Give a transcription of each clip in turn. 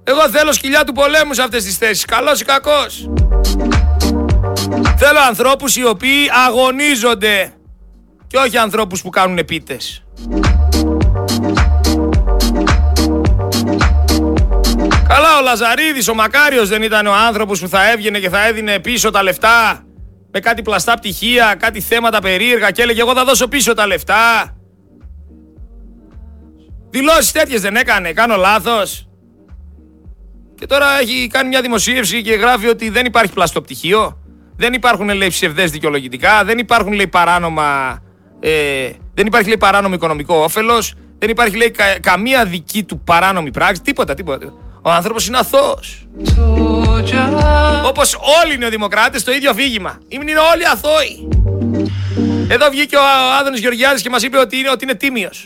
Εγώ θέλω σκυλιά του πολέμου σε αυτές τις θέσεις, καλός ή κακός. Θέλω ανθρώπους οι οποίοι αγωνίζονται και όχι ανθρώπους που κάνουν επίτες. Καλά, ο Λαζαρίδης, ο Μακάριος δεν ήταν ο άνθρωπος που θα έβγαινε και θα έδινε πίσω τα λεφτά με κάτι πλαστά πτυχία, κάτι θέματα περίεργα και έλεγε εγώ θα δώσω πίσω τα λεφτά. Δηλώσεις τέτοιες δεν έκανε, κάνω λάθος. Και τώρα έχει κάνει μια δημοσίευση και γράφει ότι δεν υπάρχει πλαστό πτυχίο, δεν υπάρχουν λέει ψευδές δικαιολογητικά, δεν υπάρχουν λέει παράνομα, δεν υπάρχει λέει παράνομο οικονομικό όφελος, δεν υπάρχει λέει καμία δική του παράνομη πράξη, τίποτα. Ο άνθρωπος είναι αθώος. Όπως όλοι οι νεοδημοκράτες το ίδιο αφήγημα. Είναι όλοι αθώοι. Εδώ βγήκε ο Άδωνης Γεωργιάδης και μας είπε ότι είναι τίμιος.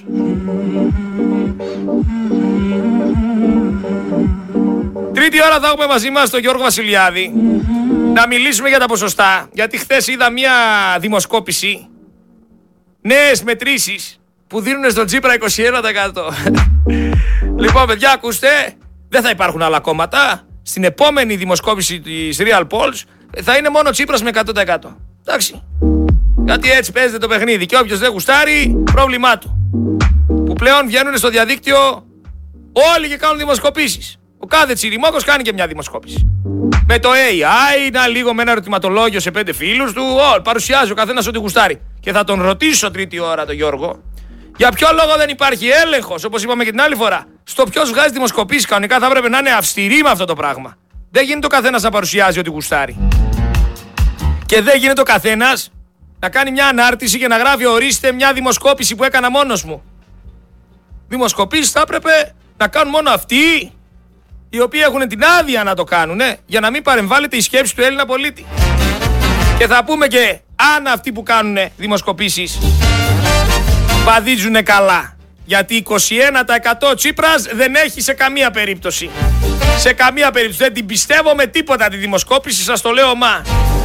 Τρίτη ώρα θα έχουμε μαζί μας τον Γιώργο Βασιλιάδη να μιλήσουμε για τα ποσοστά, γιατί χθες είδα μια δημοσκόπηση, νέες μετρήσεις που δίνουν στον Τσίπρα 21%. Λοιπόν παιδιά, ακούστε, δεν θα υπάρχουν άλλα κόμματα. Στην επόμενη δημοσκόπηση της Real Polls θα είναι μόνο Τσίπρας με 100%. Εντάξει. Γιατί έτσι παίζεται το παιχνίδι και όποιος δεν γουστάρει, πρόβλημά του. Που πλέον βγαίνουν στο διαδίκτυο όλοι και κάνουν δημοσκοπήσεις. Ο κάθε τσιριμόκος κάνει και μια δημοσκόπηση. Με το AI, να λίγο με ένα ερωτηματολόγιο σε 5 φίλους του, παρουσιάζει ο καθένας ό,τι γουστάρει. Και θα τον ρωτήσω τρίτη ώρα τον Γιώργο, για ποιο λόγο δεν υπάρχει έλεγχος, όπως είπαμε και την άλλη φορά, στο ποιος βγάζει δημοσκοπήσεις. Κανονικά θα έπρεπε να είναι αυστηρή με αυτό το πράγμα. Δεν γίνεται ο καθένας να παρουσιάζει ό,τι γουστάρει. Και δεν γίνεται ο καθένας να κάνει μια ανάρτηση και να γράφει ορίστε μια δημοσκόπηση που έκανα μόνος μου. Δημοσκοπήσεις θα έπρεπε να κάνουν μόνο αυτοί οι οποίοι έχουν την άδεια να το κάνουν, για να μην παρεμβάλλεται η σκέψη του Έλληνα πολίτη. Και θα πούμε και αν αυτοί που κάνουν δημοσκοπήσεις βαδίζουν καλά. Γιατί 21% Τσίπρας δεν έχει σε καμία περίπτωση. Σε καμία περίπτωση. Δεν την πιστεύω με τίποτα τη δημοσκόπηση, σας το λέω μα.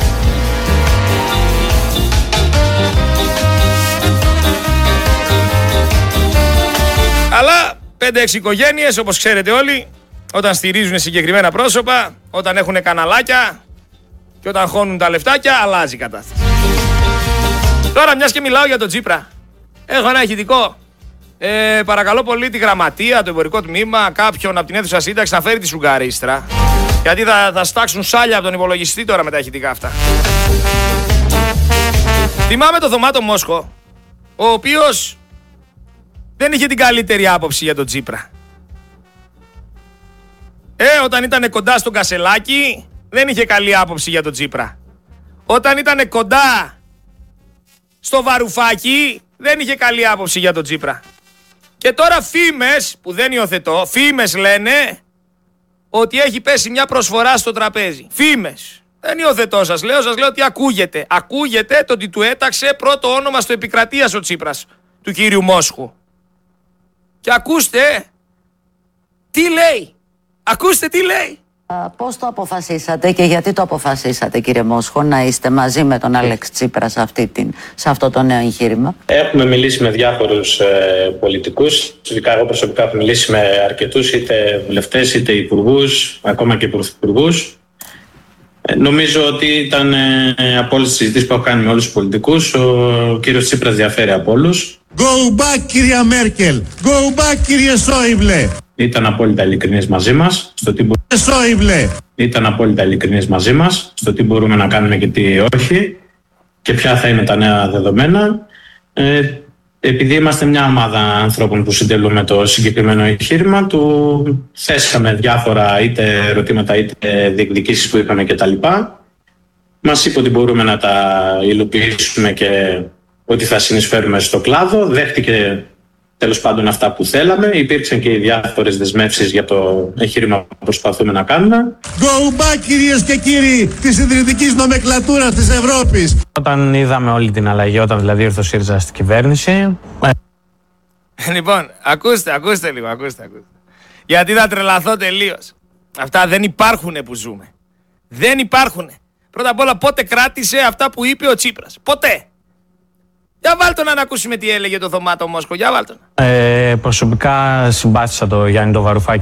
Αλλά 5-6 οικογένειες, όπως ξέρετε όλοι, όταν στηρίζουν συγκεκριμένα πρόσωπα, όταν έχουν καναλάκια και όταν χώνουν τα λεφτάκια, αλλάζει η κατάσταση. Τώρα, μιας και μιλάω για τον Τσίπρα, έχω ένα ηχητικό. Παρακαλώ πολύ τη γραμματεία, το εμπορικό τμήμα, κάποιον από την αίθουσα σύνταξη να φέρει τη σουγκαρίστρα. Γιατί θα στάξουν σάλια από τον υπολογιστή τώρα με τα ηχητικά αυτά. Θυμάμαι τον Θωμάτο Μόσχο, ο οποίος δεν είχε την καλύτερη άποψη για τον Τσίπρα. Όταν ήταν κοντά στον Κασελάκη, δεν είχε καλή άποψη για τον Τσίπρα. Όταν ήταν κοντά στο Βαρουφάκι, δεν είχε καλή άποψη για τον Τσίπρα. Και τώρα φήμες, που δεν υιοθετώ, φήμες λένε ότι έχει πέσει μια προσφορά στο τραπέζι. Φήμες. Δεν υιοθετώ, σας λέω ότι ακούγεται. Ακούγεται το ότι του έταξε πρώτο όνομα στο επικρατείας ο Τσίπρας, του κύριου Μόσχου. Και ακούστε τι λέει. Ακούστε τι λέει. Πώς το αποφασίσατε και γιατί το αποφασίσατε, κύριε Μόσχο, να είστε μαζί με τον Άλεξ Τσίπρα σε αυτό το νέο εγχείρημα? Έχουμε μιλήσει με διάφορους πολιτικούς. Ειδικά εγώ προσωπικά έχω μιλήσει με αρκετούς, είτε βουλευτές είτε υπουργούς, ακόμα και πρωθυπουργούς. Νομίζω ότι ήταν από όλες τις συζητήσεις που έχω κάνει με όλους τους πολιτικούς, ο κύριος Τσίπρας διαφέρει από όλους. Go back, κυρία Μέρκελ! Go back, κύριε Σόιμπλε! Ήταν απόλυτα ειλικρινής μαζί μας στο τι στο τι μπορούμε να κάνουμε και τι όχι και ποια θα είναι τα νέα δεδομένα. Επειδή είμαστε μια ομάδα ανθρώπων που συντελούμε το συγκεκριμένο εγχείρημα, του θέσαμε διάφορα είτε ερωτήματα είτε διεκδικήσεις που είπαμε κτλ. Μας είπε ότι μπορούμε να τα υλοποιήσουμε και ότι θα συνεισφέρουμε στο κλάδο. Δέχτηκε τέλος πάντων αυτά που θέλαμε. Υπήρξαν και οι διάφορες δεσμεύσεις για το εγχείρημα που προσπαθούμε να κάνουμε. Go back, κυρίες και κύριοι, της ιδρυτικής νομεκλατούρας της Ευρώπης. Όταν είδαμε όλη την αλλαγή, όταν δηλαδή ήρθε ο ΣΥΡΙΖΑ στην κυβέρνηση. Λοιπόν, ακούστε λίγο. Γιατί θα τρελαθώ τελείως. Αυτά δεν υπάρχουνε που ζούμε. Δεν υπάρχουνε. Πρώτα απ' όλα, πότε κράτησε αυτά που είπε ο Τσίπρας? Ποτέ. Για βάλτε να ακούσουμε τι έλεγε το Θωμάτο Μόσχο. Για βάλτε. Προσωπικά συμπάθησα το Γιάννη το Βαρουφάκη και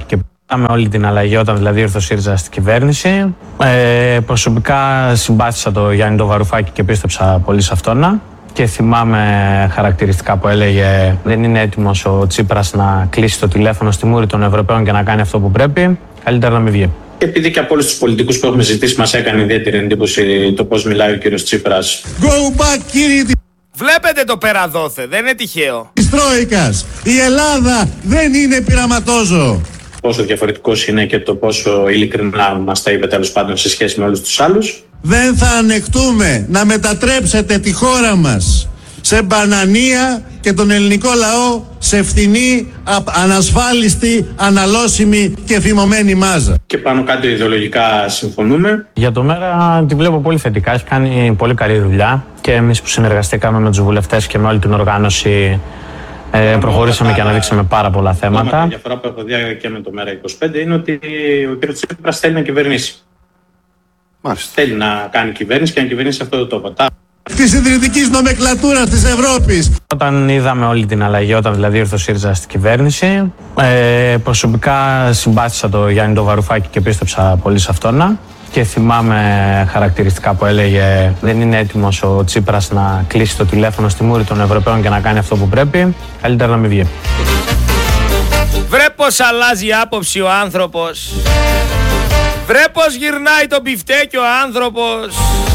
Είδαμε όλη την αλλαγή όταν δηλαδή ήρθε ο ΣΥΡΙΖΑ στην κυβέρνηση. Προσωπικά συμπάθησα τον Γιάννη τον Βαρουφάκη και πίστεψα πολύ σε αυτόν. Και θυμάμαι χαρακτηριστικά που έλεγε: δεν είναι έτοιμος ο Τσίπρας να κλείσει το τηλέφωνο στη μούρη των Ευρωπαίων και να κάνει αυτό που πρέπει. Καλύτερα να μην βγει. Και επειδή και από όλους τους πολιτικούς που έχουμε ζητήσει μας έκανε ιδιαίτερη εντύπωση το πώς μιλάει ο κύριος Τσίπρας. Go back, κύριοι Βλέπετε το πέρα δόθε, δεν είναι τυχαίο. της Τρόικας. Η Ελλάδα δεν είναι πειραματόζω. Πόσο διαφορετικός είναι και το πόσο ειλικρινά μας τα είπε τέλος πάντων σε σχέση με όλους τους άλλους. Δεν θα ανεχτούμε να μετατρέψετε τη χώρα μας σε μπανανία και τον ελληνικό λαό σε φθηνή, ανασφάλιστη, αναλώσιμη και φημωμένη μάζα. Και πάνω κάτω ιδεολογικά συμφωνούμε. Για το ΜΕΡΑ τη βλέπω πολύ θετικά. Έχει κάνει πολύ καλή δουλειά. Και εμείς που συνεργαστήκαμε με τους βουλευτές και με όλη την οργάνωση, προχωρήσαμε και αναδείξαμε πάρα πολλά θέματα. Η διαφορά που έχω δει και με το ΜΕΡΑ25 είναι ότι ο κ. Τσίπρας θέλει να κυβερνήσει. Μάλιστα. Θέλει να κάνει κυβέρνηση και να κυβερνήσει αυτό το τόπο. Της ιδρυτικής νομεκλατούρας της Ευρώπης. Όταν είδαμε όλη την αλλαγή, όταν δηλαδή ήρθε ο ΣΥΡΙΖΑ στην κυβέρνηση, προσωπικά συμπάθησα τον Γιάννη τον Βαρουφάκη και πίστεψα πολύ σε αυτόν. Και θυμάμαι χαρακτηριστικά που έλεγε: δεν είναι έτοιμος ο Τσίπρας να κλείσει το τηλέφωνο στη μούρη των Ευρωπαίων και να κάνει αυτό που πρέπει. Καλύτερα να μην βγει. Βρε πως αλλάζει άποψη ο άνθρωπος. Βρε πως γυρνάει το μπιφτέκι ο άνθρωπος.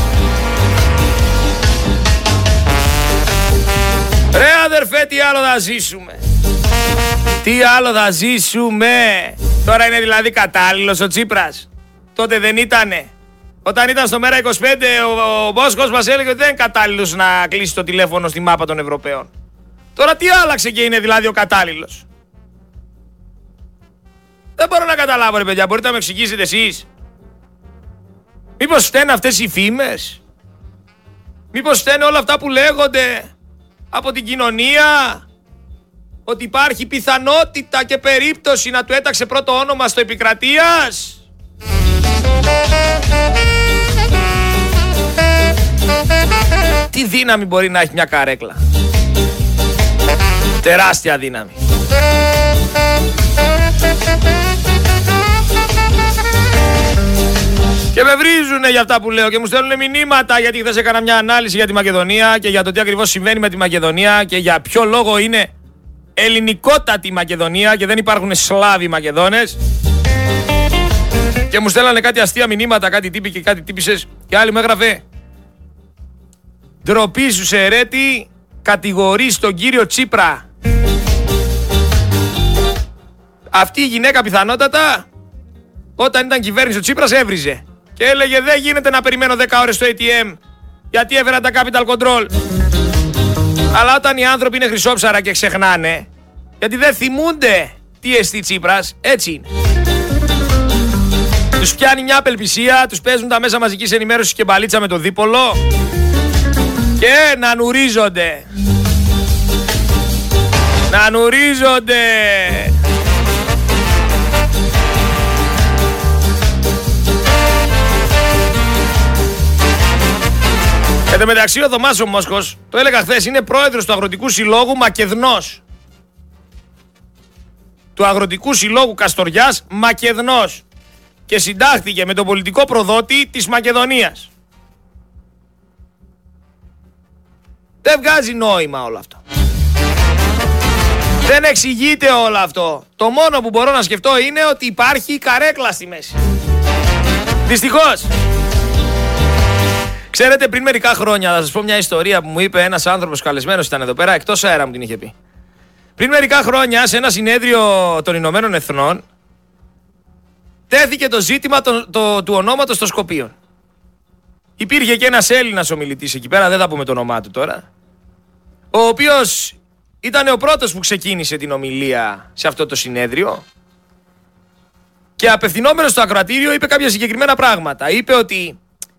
Ρε αδερφέ, τι άλλο θα ζήσουμε. Τι άλλο θα ζήσουμε. Τώρα είναι δηλαδή κατάλληλος ο Τσίπρας. Τότε δεν ήτανε. Όταν ήταν στο ΜΕΡΑ25 ο Μπόσκος μας έλεγε ότι δεν είναι κατάλληλος να κλείσει το τηλέφωνο στη μάπα των Ευρωπαίων. Τώρα τι άλλαξε και είναι δηλαδή ο κατάλληλος. Δεν μπορώ να καταλάβω ρε παιδιά, μπορείτε να με εξηγήσετε εσείς. Μήπως φταίνε αυτές οι φήμες. Μήπως φταίνε όλα αυτά που λέγονται από την κοινωνία. Ότι υπάρχει πιθανότητα και περίπτωση να του έταξε πρώτο όνομα στο επικρατείας. Τι δύναμη μπορεί να έχει μια καρέκλα. Τεράστια δύναμη. Και με βρίζουνε για αυτά που λέω και μου στέλνουν μηνύματα, γιατί χθες έκανα μια ανάλυση για τη Μακεδονία και για το τι ακριβώς συμβαίνει με τη Μακεδονία και για ποιο λόγο είναι ελληνικότατη η Μακεδονία και δεν υπάρχουν Σλάβοι Μακεδόνες. Και μου στέλνανε κάτι αστεία μηνύματα, κάτι τύποι και κάτι τύπησες και άλλοι μου έγραφε: ντροπή σου σε ερέτη, κατηγορείς τον κύριο Τσίπρα. Αυτή η γυναίκα πιθανότατα όταν ήταν κυβέρνηση ο Τσίπρας έβριζε και έλεγε δεν γίνεται να περιμένω 10 ώρες στο ATM γιατί έφεραν τα capital control. Αλλά όταν οι άνθρωποι είναι χρυσόψαρα και ξεχνάνε, γιατί δεν θυμούνται τι εστί Τσίπρας, έτσι είναι. Τους πιάνει μια απελπισία, τους παίζουν τα μέσα μαζικής ενημέρωσης και μπαλίτσα με το δίπολο και να νουρίζονται. Να νουρίζονται. Εν τω μεταξύ ο Θωμάς ο Μόσκος, το έλεγα χθες, είναι πρόεδρος του Αγροτικού Συλλόγου Μακεδνός. Του Αγροτικού Συλλόγου Καστοριάς Μακεδνός. Και συντάχθηκε με τον πολιτικό προδότη της Μακεδονίας. Δεν βγάζει νόημα όλο αυτό. Δεν εξηγείται όλο αυτό. Το μόνο που μπορώ να σκεφτώ είναι ότι υπάρχει καρέκλα στη μέση. Δυστυχώς. Ξέρετε, πριν μερικά χρόνια, θα σας πω μια ιστορία που μου είπε ένας άνθρωπος καλεσμένος, ήταν εδώ πέρα, εκτός αέρα μου την είχε πει. Πριν μερικά χρόνια, σε ένα συνέδριο των Ηνωμένων Εθνών, τέθηκε το ζήτημα του ονόματος των Σκοπίων. Υπήρχε και ένας Έλληνας ομιλητής εκεί πέρα, δεν θα πούμε το όνομά του τώρα, ο οποίος ήταν ο πρώτος που ξεκίνησε την ομιλία σε αυτό το συνέδριο και απευθυνόμενος στο ακροατήριο είπε κάποια συγκεκριμένα πράγματα. Είπε ότι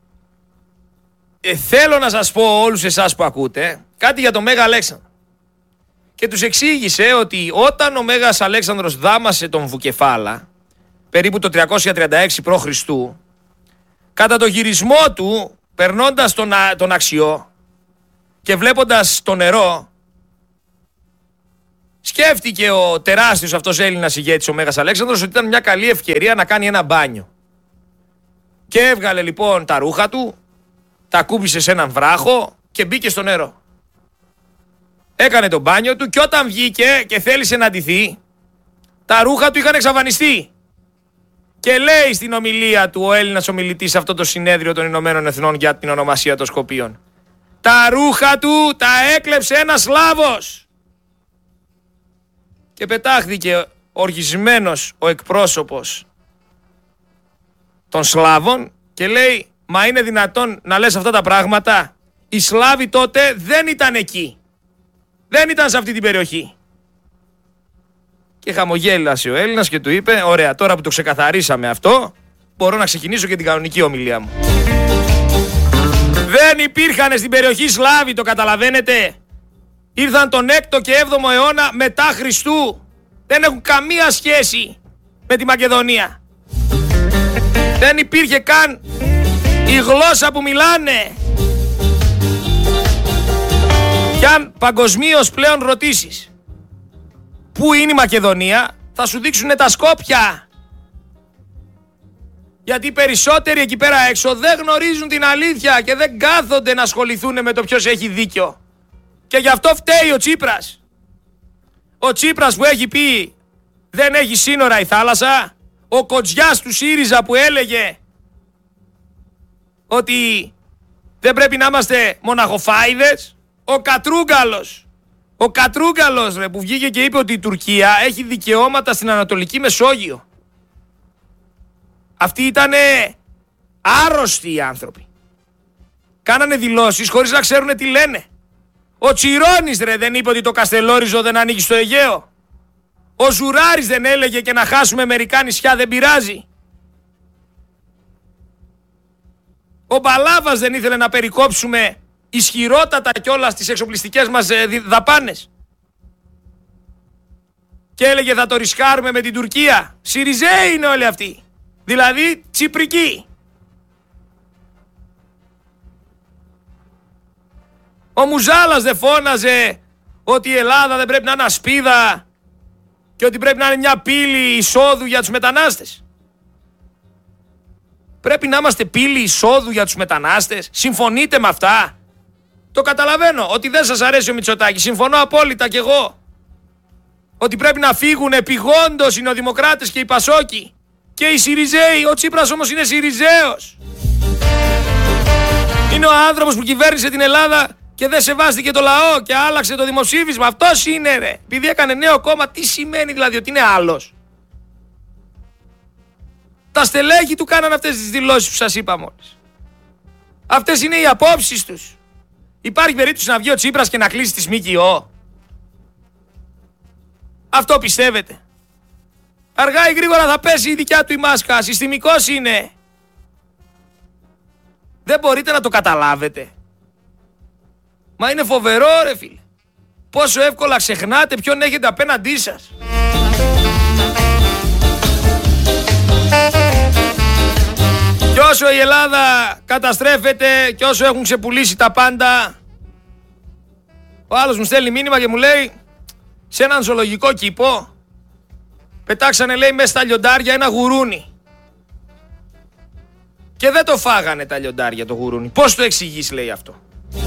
θέλω να σας πω όλους εσάς που ακούτε κάτι για τον Μέγα Αλέξανδρο. Και τους εξήγησε ότι όταν ο Μέγας Αλέξανδρος δάμασε τον Βουκεφάλα, περίπου το 336 π.Χ., κατά το γυρισμό του, περνώντας τον Αξιό και βλέποντας το νερό, Σκέφτηκε ο τεράστιος αυτός Έλληνας ηγέτης, ο Μέγας Αλέξανδρος, ότι ήταν μια καλή ευκαιρία να κάνει ένα μπάνιο. Και έβγαλε λοιπόν τα ρούχα του, τα κούμπησε σε έναν βράχο και μπήκε στο νερό. Έκανε το μπάνιο του και όταν βγήκε και θέλησε να ντυθεί, τα ρούχα του είχαν εξαφανιστεί. Και λέει στην ομιλία του ο Έλληνας ομιλητής σε αυτό το συνέδριο των Ηνωμένων Εθνών για την ονομασία των Σκοπίων, τα ρούχα του τα έκλεψε ένας Σλάβος. Και πετάχθηκε οργισμένος ο εκπρόσωπος των Σλάβων και λέει, μα είναι δυνατόν να λες αυτά τα πράγματα? Οι Σλάβοι τότε δεν ήταν εκεί. Δεν ήταν σε αυτή την περιοχή. Και χαμογέλασε ο Έλληνας και του είπε, ωραία, τώρα που το ξεκαθαρίσαμε αυτό, μπορώ να ξεκινήσω και την κανονική ομιλία μου. Δεν υπήρχαν στην περιοχή Σλάβοι, το καταλαβαίνετε? Ήρθαν τον 6ο και 7ο αιώνα μετά Χριστού. Δεν έχουν καμία σχέση με τη Μακεδονία. Δεν υπήρχε καν η γλώσσα που μιλάνε. Κι αν παγκοσμίως πλέον ρωτήσεις πού είναι η Μακεδονία, θα σου δείξουν τα Σκόπια. Γιατί οι περισσότεροι εκεί πέρα έξω δεν γνωρίζουν την αλήθεια και δεν κάθονται να ασχοληθούν με το ποιος έχει δίκιο. Και γι' αυτό φταίει ο Τσίπρας. Ο Τσίπρας που έχει πει δεν έχει σύνορα η θάλασσα. Ο Κοτζιάς του ΣΥΡΙΖΑ που έλεγε ότι δεν πρέπει να είμαστε μοναχοφάιδες. Ο Κατρούγκαλος ρε, που βγήκε και είπε ότι η Τουρκία έχει δικαιώματα στην Ανατολική Μεσόγειο. Αυτοί ήτανε άρρωστοι οι άνθρωποι. Κάνανε δηλώσεις χωρίς να ξέρουν τι λένε. Ο Τσιρόνης ρε δεν είπε ότι το Καστελόριζο δεν ανήκει στο Αιγαίο. Ο Ζουράρης δεν έλεγε και να χάσουμε μερικά νησιά δεν πειράζει. Ο Μπαλάβας δεν ήθελε να περικόψουμε ισχυρότατα κιόλας στις εξοπλιστικές μας δαπάνες. Και έλεγε θα το ρισκάρουμε με την Τουρκία. Σιριζέοι είναι όλοι αυτοί. Δηλαδή Τσιπρικοί. Ο Μουζάλας δεν φώναζε ότι η Ελλάδα δεν πρέπει να είναι ασπίδα και ότι πρέπει να είναι μια πύλη εισόδου για τους μετανάστες. Πρέπει να είμαστε πύλη εισόδου για τους μετανάστες. Συμφωνείτε με αυτά? Το καταλαβαίνω ότι δεν σας αρέσει ο Μητσοτάκης. Συμφωνώ απόλυτα κι εγώ. Ότι πρέπει να φύγουν επιγόντως οι νεοδημοκράτες και οι Πασόκοι. Και οι Σιριζέοι. Ο Τσίπρας όμως είναι Σιριζέος. Είναι ο άνθρωπος που κυβέρνησε την Ελλάδα και δεν σεβάστηκε το λαό και άλλαξε το δημοψήφισμα. Αυτός είναι ρε. Επειδή έκανε νέο κόμμα, τι σημαίνει δηλαδή? Ότι είναι άλλος? Τα στελέχη του κάνανε αυτές τις δηλώσεις που σας είπα μόλις. Αυτές είναι οι απόψεις τους. Υπάρχει περίπτωση να βγει ο Τσίπρας και να κλείσει τη ΣΜΚΙΟ? Αυτό πιστεύετε? Αργά ή γρήγορα θα πέσει η δικιά του η μάσκα. Συστημικός είναι. Δεν μπορείτε να το καταλάβετε? Μα είναι φοβερό ρε φίλε. Πόσο εύκολα ξεχνάτε ποιον έχετε απέναντί σας. Κι όσο η Ελλάδα καταστρέφεται και όσο έχουν ξεπουλήσει τα πάντα, ο άλλος μου στέλνει μήνυμα και μου λέει σε έναν ζωολογικό κήπο πετάξανε λέει μέσα στα λιοντάρια ένα γουρούνι και δεν το φάγανε τα λιοντάρια το γουρούνι. Πώς το εξηγείς λέει αυτό?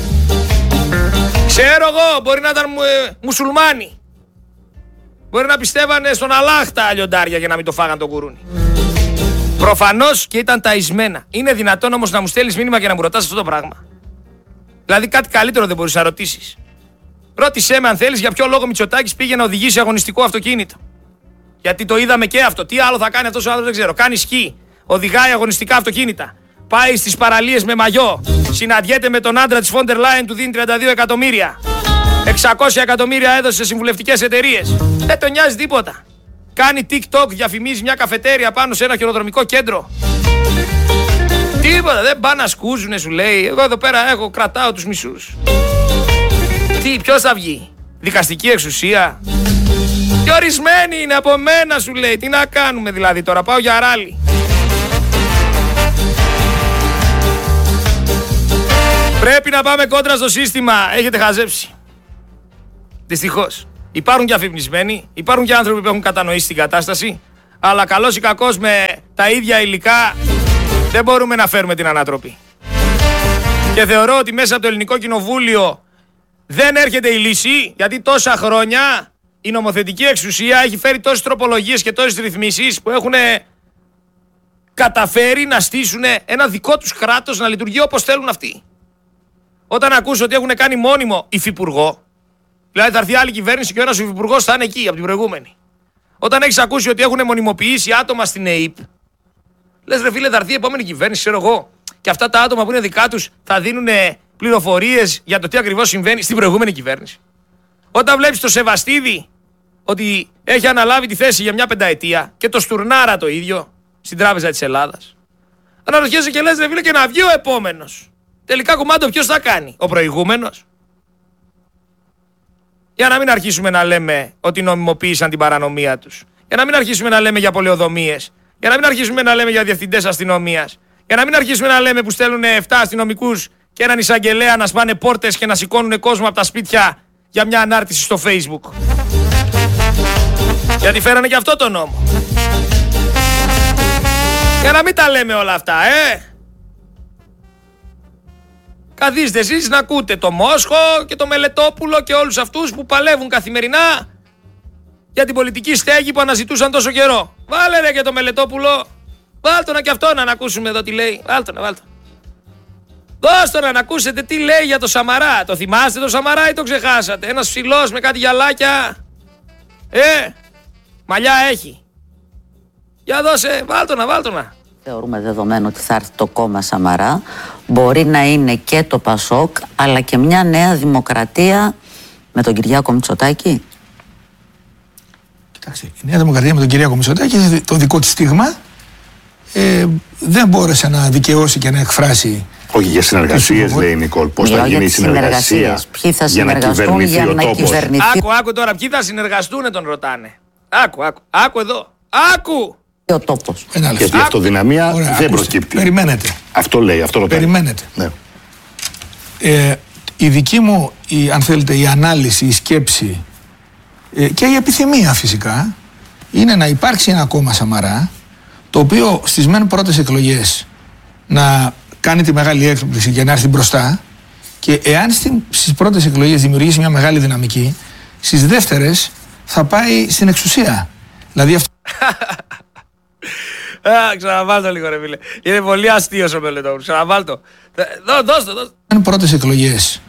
Ξέρω εγώ, μπορεί να ήταν μουσουλμάνοι. Μπορεί να πιστεύανε στον Αλλάχ τα λιοντάρια για να μην το φάγανε το γουρούνι. Προφανώς και ήταν ταισμένα. Είναι δυνατόν όμως να μου στέλνεις μήνυμα και να μου ρωτάς αυτό το πράγμα? Δηλαδή κάτι καλύτερο δεν μπορείς να ρωτήσεις? Ρώτησέ με αν θέλεις για ποιο λόγο Μητσοτάκης πήγε να οδηγήσει αγωνιστικό αυτοκίνητο. Γιατί το είδαμε και αυτό. Τι άλλο θα κάνει αυτός ο άνθρωπος δεν ξέρω. Κάνει σκι, οδηγάει αγωνιστικά αυτοκίνητα. Πάει στις παραλίες με μαγιό. Συναντιέται με τον άντρα της Φόντερ Λάιεν, του δίνει 32 εκατομμύρια. 600 εκατομμύρια έδωσε σε συμβουλευτικές εταιρείες. Δεν τον νοιάζει τίποτα. Κάνει TikTok, διαφημίζει μια καφετέρια πάνω σε ένα χειροδρομικό κέντρο. Τίποτα, δεν πάνε να σκούζουνε σου λέει. Εγώ εδώ πέρα κρατάω τους μισούς. Τι, ποιος θα βγει? Δικαστική εξουσία? Και ορισμένοι είναι από μένα σου λέει. Τι να κάνουμε δηλαδή τώρα, πάω για ράλι. Πρέπει να πάμε κόντρα στο σύστημα. Έχετε χαζέψει. Δυστυχώς. Υπάρχουν και αφυπνισμένοι, υπάρχουν και άνθρωποι που έχουν κατανοήσει την κατάσταση, αλλά καλώς ή κακώς με τα ίδια υλικά δεν μπορούμε να φέρουμε την ανατροπή. Και θεωρώ ότι μέσα από το Ελληνικό Κοινοβούλιο δεν έρχεται η λύση, γιατί τόσα χρόνια η νομοθετική εξουσία έχει φέρει τόσες τροπολογίες και τόσες ρυθμίσεις που έχουν καταφέρει να στήσουν ένα δικό τους κράτος να λειτουργεί όπως θέλουν αυτοί. Όταν ακούσω ότι έχουν κάνει μόνιμο υφυπουργό, δηλαδή θα έρθει άλλη κυβέρνηση και ο ένας υφυπουργός θα είναι εκεί από την προηγούμενη. Όταν έχεις ακούσει ότι έχουν μονιμοποιήσει άτομα στην ΕΕΠ, λες ρε φίλε, θα έρθει η επόμενη κυβέρνηση, ξέρω εγώ, και αυτά τα άτομα που είναι δικά τους θα δίνουν πληροφορίες για το τι ακριβώς συμβαίνει στην προηγούμενη κυβέρνηση. Όταν βλέπεις το Σεβαστίδη ότι έχει αναλάβει τη θέση για μια πενταετία και το Στουρνάρα το ίδιο στην Τράπεζα της Ελλάδας, αναρωτιέσαι και λες ρε φίλε, και να βγει ο επόμενος. Τελικά κουμάντο ποιος θα κάνει, ο προηγούμενος? Για να μην αρχίσουμε να λέμε ότι νομιμοποίησαν την παρανομία τους. Για να μην αρχίσουμε να λέμε για πολεοδομίες. Για να μην αρχίσουμε να λέμε για διευθυντές αστυνομίας. Για να μην αρχίσουμε να λέμε που στέλνουν 7 αστυνομικούς και έναν εισαγγελέα να σπάνε πόρτες και να σηκώνουν κόσμο από τα σπίτια για μια ανάρτηση στο Facebook. Γιατί φέρανε και αυτό το νόμο. Για να μην τα λέμε όλα αυτά, Καθίστε εσείς να ακούτε το Μόσχο και το Μελετόπουλο και όλους αυτούς που παλεύουν καθημερινά για την πολιτική στέγη που αναζητούσαν τόσο καιρό. Βάλε ρε και το Μελετόπουλο. Βάλτε να και αυτό να ακούσουμε εδώ τι λέει. Βάλτε να. Δώστε να ακούσετε τι λέει για το Σαμαρά. Το θυμάστε το Σαμαρά ή το ξεχάσατε? Ένας ψηλός με κάτι γυαλάκια. Μαλλιά έχει. Για δώσε, βάλτε να. Θεωρούμε δεδομένο ότι θα έρθει το κόμμα Σαμαρά. Μπορεί να είναι και το Πασόκ, αλλά και μια νέα δημοκρατία με τον Κυριάκο Μητσοτάκη. Κοιτάξτε, η Νέα Δημοκρατία με τον Κυριάκο Μητσοτάκη, το δικό της στίγμα, δεν μπόρεσε να δικαιώσει και να εκφράσει. Όχι για συνεργασίες, λέει η Νικόλ. Πώς θα γίνει η συνεργασία? Ποιοι θα συνεργαστούν για να κυβερνηθεί? Άκου τώρα, ποιοι θα συνεργαστούν, τον ρωτάνε. Άκου εδώ. Άκου! Ο τόπος. Γιατί η αυτοδυναμία δεν προκύπτει. Περιμένετε. Αυτό λέει, αυτό ρωτάει. Περιμένετε. Ναι. Η δική μου, αν θέλετε, η ανάλυση, η σκέψη και η επιθυμία φυσικά είναι να υπάρξει ένα κόμμα Σαμαρά, το οποίο στις μεν πρώτες εκλογές να κάνει τη μεγάλη έκπληξη για να έρθει μπροστά, και εάν στις πρώτες εκλογές δημιουργήσει μια μεγάλη δυναμική, στις δεύτερες θα πάει στην εξουσία. Δηλαδή αυτό. Ξαναβάλτο λίγο ρε φίλε. Είναι πολύ αστείος ο Μελετόπουλος. Ξαναβάλτο. Δώστε. Αν πρώτες εκλογές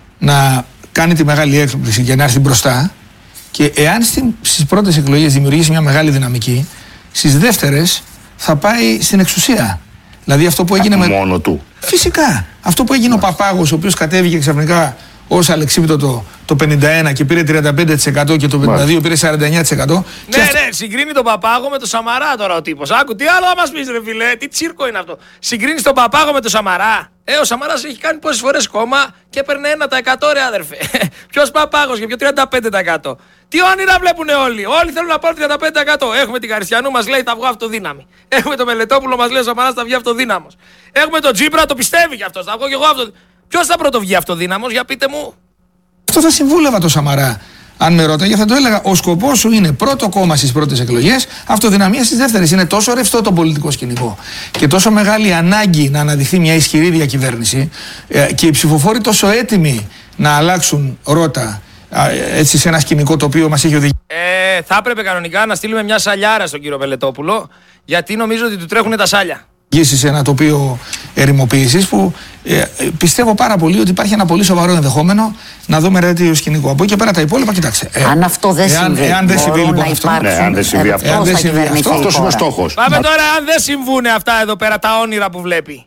να κάνει τη μεγάλη έκπληξη για να έρθει μπροστά, και εάν στις πρώτες εκλογές δημιουργήσει μια μεγάλη δυναμική, στις δεύτερες θα πάει στην εξουσία. Δηλαδή αυτό που έγινε μόνο του. Φυσικά. Αυτό που έγινε ο Παπάγος, ο οποίος κατέβηκε ξαφνικά ως αλεξίπτωτο το 51 και πήρε 35% και το 52 πήρε 49%. Ναι, συγκρίνει τον Παπάγο με τον Σαμαρά τώρα ο τύπος. Άκου, τι άλλο θα μας πεις ρε φίλε, τι τσίρκο είναι αυτό. Συγκρίνεις τον Παπάγο με τον Σαμαρά. Ο Σαμαράς έχει κάνει πόσες φορές κόμμα και έπαιρνε 1% ρε άδερφε. Ποιος Παπάγος και ποιο 35%. Τι όνειρα βλέπουν όλοι. Όλοι θέλουν να πάρουν 35%. Έχουμε την Καριστιανού, μας λέει θα βγω αυτοδύναμη. Έχουμε τον Μελετόπουλο, μας λέει ο Σαμαράς θα βγει αυτοδύναμος. Έχουμε τον Τζίπρα, το πιστεύει κι αυτός. Θα βγω κι εγώ αυτοδύναμος. Ποιος θα πρωτοβγεί αυτοδύναμος, για πείτε μου. Αυτό θα συμβούλευα το Σαμαρά. Αν με ρώταγε, θα το έλεγα. Ο σκοπός σου είναι πρώτο κόμμα στις πρώτες εκλογές, αυτοδυναμία στις δεύτερες. Είναι τόσο ρευστό το πολιτικό σκηνικό και τόσο μεγάλη ανάγκη να αναδειχθεί μια ισχυρή διακυβέρνηση και οι ψηφοφόροι τόσο έτοιμοι να αλλάξουν ρότα έτσι σε ένα σκηνικό το οποίο μας έχει οδηγήσει. Θα έπρεπε κανονικά να στείλουμε μια σαλιάρα στον κύριο Μελετόπουλο, γιατί νομίζω ότι του τρέχουν τα σάλια. Σε ένα τοπίο ερημοποίησης που πιστεύω πάρα πολύ ότι υπάρχει ένα πολύ σοβαρό ενδεχόμενο να δούμε ρέτιο σκηνικό. Από εκεί και πέρα τα υπόλοιπα, κοιτάξτε. Αν αυτό δεν συμβεί, εάν δεν συμβεί λοιπόν αυτό. Αν δεν συμβεί αυτό, αυτός είναι ο στόχος. Πάμε τώρα, αν δεν συμβούνε αυτά εδώ πέρα τα όνειρα που βλέπει.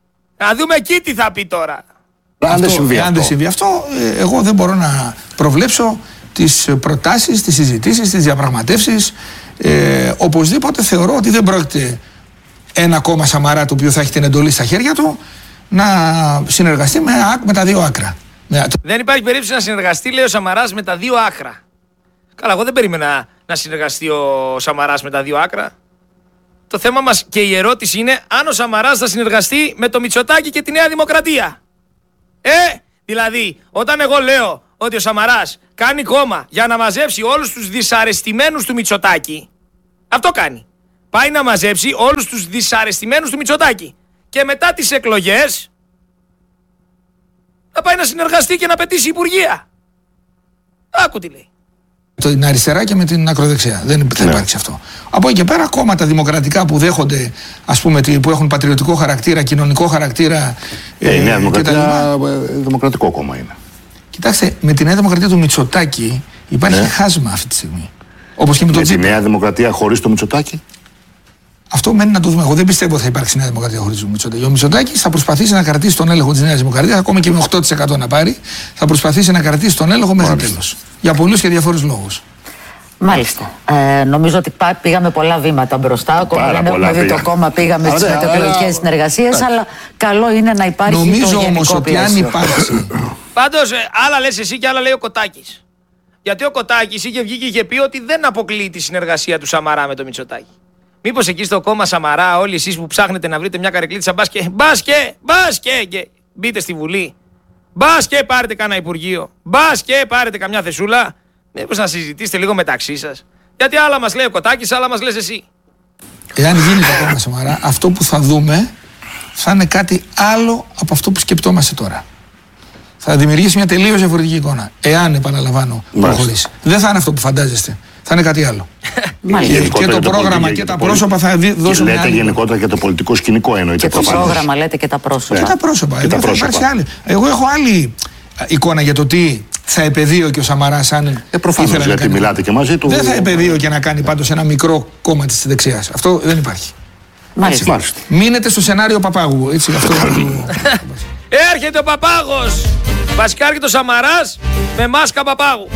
Να δούμε εκεί τι θα πει τώρα. Αν δεν συμβεί αυτό, εγώ δεν μπορώ να προβλέψω τις προτάσεις, τις συζητήσεις, τις διαπραγματεύσεις. Οπωσδήποτε θεωρώ ότι δεν πρόκειται ένα κόμμα Σαμαρά το οποίο θα έχει την εντολή στα χέρια του να συνεργαστεί με τα δύο άκρα. Δεν υπάρχει περίπτωση να συνεργαστεί, λέει ο Σαμαράς, με τα δύο άκρα. Καλά, εγώ δεν περίμενα να συνεργαστεί ο Σαμαράς με τα δύο άκρα. Το θέμα μας και η ερώτηση είναι αν ο Σαμαράς θα συνεργαστεί με το Μητσοτάκη και τη Νέα Δημοκρατία. Δηλαδή, όταν εγώ λέω ότι ο Σαμαράς κάνει κόμμα για να μαζέψει όλους τους δυσαρεστημένους του Μητσοτάκη. Αυτό κάνει. Πάει να μαζέψει όλους τους δυσαρεστημένους του Μητσοτάκη. Και μετά τις εκλογές θα πάει να συνεργαστεί και να πετύσει υπουργεία. Άκου τι λέει. Την αριστερά και με την ακροδεξιά. Δεν θα υπάρξει αυτό. Από εκεί και πέρα, κόμματα δημοκρατικά που δέχονται, ας πούμε, που έχουν πατριωτικό χαρακτήρα, κοινωνικό χαρακτήρα. Η Νέα Δημοκρατία δημοκρατικό κόμμα είναι. Κοιτάξτε, με τη Νέα Δημοκρατία του Μητσοτάκη υπάρχει χάσμα αυτή τη στιγμή. Όπως και με τον Τσίπρα. Με τη Νέα Δημοκρατία χωρίς το Μητσοτάκη. Αυτό μένει να το δούμε. Εγώ δεν πιστεύω ότι θα υπάρξει Νέα Δημοκρατία χωρίς τον Μητσοτάκη. Ο Μητσοτάκης θα προσπαθήσει να κρατήσει τον έλεγχο της Νέας Δημοκρατίας, ακόμα και με 8% να πάρει, θα προσπαθήσει να κρατήσει τον έλεγχο μέχρι τέλος. Για πολλούς και διαφόρους λόγους. Μάλιστα. Νομίζω ότι πήγαμε πολλά βήματα μπροστά. Ακόμα δεν έχουμε δει το κόμμα, πήγαμε στις μετεκλογικές συνεργασίες, αλλά καλό είναι να υπάρχει. Νομίζω όμως ότι αν υπάρξει. Πάντως, άλλα λες εσύ και άλλα λέει ο Κωτάκης. Γιατί ο Κωτάκης είχε βγει και είχε πει ότι δεν αποκλείει τη συνεργασία του Σαμαρά με το Μητσοτάκη. Μήπως εκεί στο κόμμα Σαμαρά, όλοι εσείς που ψάχνετε να βρείτε μια καρεκλίτσα, μπας και μπείτε στη Βουλή, μπας και πάρετε κανένα υπουργείο, μπας και πάρετε καμιά θεσούλα, μήπως να συζητήσετε λίγο μεταξύ σας. Γιατί άλλα μας λέει ο Κωτάκης, άλλα μας λες εσύ. Εάν γίνει το κόμμα Σαμαρά, αυτό που θα δούμε θα είναι κάτι άλλο από αυτό που σκεπτόμαστε τώρα. Θα δημιουργήσει μια τελείως διαφορετική εικόνα. Εάν, επαναλαμβάνω, προχωρήσει. Δεν θα είναι αυτό που φαντάζεστε. Θα είναι κάτι άλλο. Και το πρόγραμμα και τα πρόσωπα θα δώσουν. Λέτε γενικότερα και το πολιτικό σκηνικό εννοείται. Και το πρόγραμμα λέτε και τα πρόσωπα. Και τα πρόσωπα. Εγώ έχω άλλη εικόνα για το τι θα επεδίωκε ο Σαμαράς αν. Προφανώς, γιατί μιλάτε και μαζί του. Δεν θα επεδίωκε να κάνει πάντως ένα μικρό κόμμα της δεξιάς. Αυτό δεν υπάρχει. Μάλιστα. Μείνετε στο σενάριο Παπάγου. Έτσι, αυτό Έρχεται ο Παπάγος. Βασικά έρχεται ο Σαμαράς με μάσκα Παπάγου.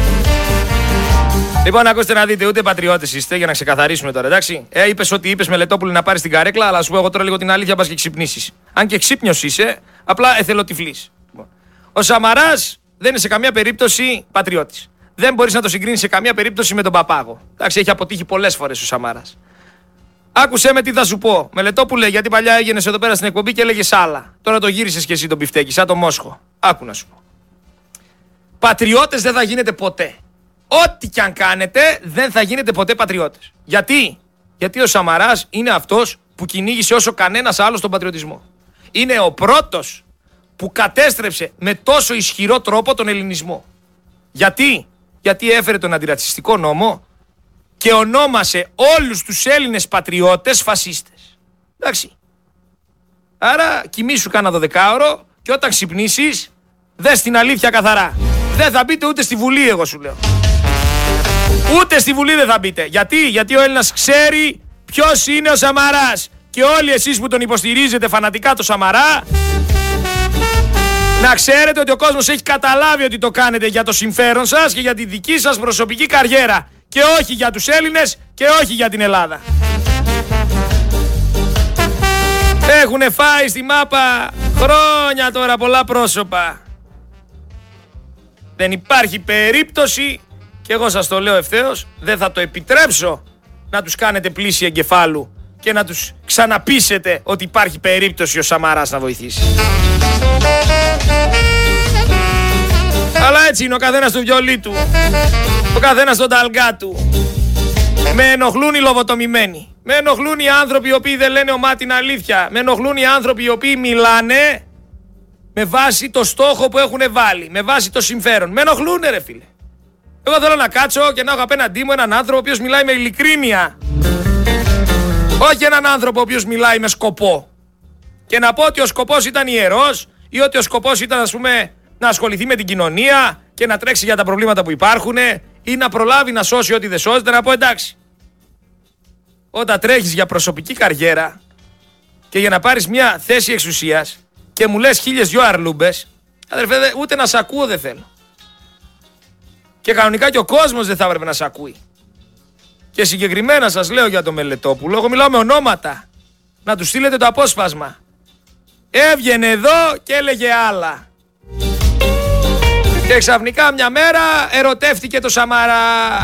Λοιπόν, ακούστε να δείτε, ούτε πατριώτες είστε, για να ξεκαθαρίσουμε τώρα, εντάξει. Είπες ό,τι είπες, Μελετόπουλη, να πάρεις την καρέκλα, αλλά σου πω εγώ τώρα λίγο την αλήθεια, πας και ξυπνήσεις. Αν και ξύπνιος είσαι, απλά εθελοτυφλής. Ο Σαμαράς δεν είναι σε καμία περίπτωση πατριώτης. Δεν μπορείς να το συγκρίνεις σε καμία περίπτωση με τον Παπάγο. Εντάξει, έχει αποτύχει πολλές φορές ο Σαμαράς. Άκουσέ με τι θα σου πω. Μελετόπουλε, γιατί παλιά έγινες εδώ πέρα στην εκπομπή και έλεγες άλλα. Τώρα το γύρισες και εσύ τον πιφτέκι, σαν το Μόσχο. Άκου να σου πω. Πατριώτες δεν θα γίνετε ποτέ. Ό,τι κι αν κάνετε, δεν θα γίνετε ποτέ πατριώτες. Γιατί? Γιατί ο Σαμαράς είναι αυτός που κυνήγησε όσο κανένας άλλος τον πατριωτισμό. Είναι ο πρώτος που κατέστρεψε με τόσο ισχυρό τρόπο τον ελληνισμό. Γιατί? Γιατί έφερε τον αντιρατσιστικό νόμο και ονόμασε όλους τους Έλληνες πατριώτες φασίστες. Εντάξει. Άρα κοιμήσου κάνα 12ωρο και όταν ξυπνήσεις, δες την αλήθεια καθαρά. Δεν θα μπείτε ούτε στη Βουλή, εγώ σου λέω. Ούτε στη Βουλή δεν θα μπείτε. Γιατί ο Έλληνας ξέρει ποιος είναι ο Σαμαράς. Και όλοι εσείς που τον υποστηρίζετε φανατικά το Σαμαρά, να ξέρετε ότι ο κόσμος έχει καταλάβει ότι το κάνετε για το συμφέρον σας και για τη δική σας προσωπική καριέρα. Και όχι για τους Έλληνες και όχι για την Ελλάδα. Έχουνε φάει στη μάπα χρόνια τώρα πολλά πρόσωπα. Δεν υπάρχει περίπτωση, και εγώ σας το λέω ευθέως, δεν θα το επιτρέψω να τους κάνετε πλήση εγκεφάλου και να τους ξαναπείσετε ότι υπάρχει περίπτωση ο Σαμαράς να βοηθήσει. Αλλά έτσι είναι ο καθένας στο βιολί του, ο καθένας στον ταλγκά του. Με ενοχλούν οι λοβοτομημένοι, με ενοχλούν οι άνθρωποι οι οποίοι δεν λένε ομά την αλήθεια, με ενοχλούν οι άνθρωποι οι οποίοι μιλάνε με βάση το στόχο που έχουν βάλει, με βάση το συμφέρον. Με ενοχλούνε ρε φίλε. Εγώ θέλω να κάτσω και να έχω απέναντί μου έναν άνθρωπο ο οποίος μιλάει με ειλικρίνεια. Όχι έναν άνθρωπο ο οποίος μιλάει με σκοπό. Και να πω ότι ο σκοπός ήταν ιερός ή ότι ο σκοπός ήταν, ας πούμε, να ασχοληθεί με την κοινωνία και να τρέξει για τα προβλήματα που υπάρχουν ή να προλάβει να σώσει ό,τι δεν σώζεται, να πω εντάξει. Όταν τρέχεις για προσωπική καριέρα και για να πάρεις μια θέση εξουσίας και μου λες 1002 αρλούμπες, αδερφέ, ούτε να σ' ακούω δεν θέλω. Και κανονικά και ο κόσμος δεν θα έπρεπε να σ' ακούει. Και συγκεκριμένα σας λέω για τον Μελετόπουλο, εγώ μιλάω με ονόματα. Να του στείλετε το απόσπασμα. Έβγαινε εδώ και έλεγε άλλα. Και ξαφνικά μια μέρα ερωτεύτηκε το Σαμαρά.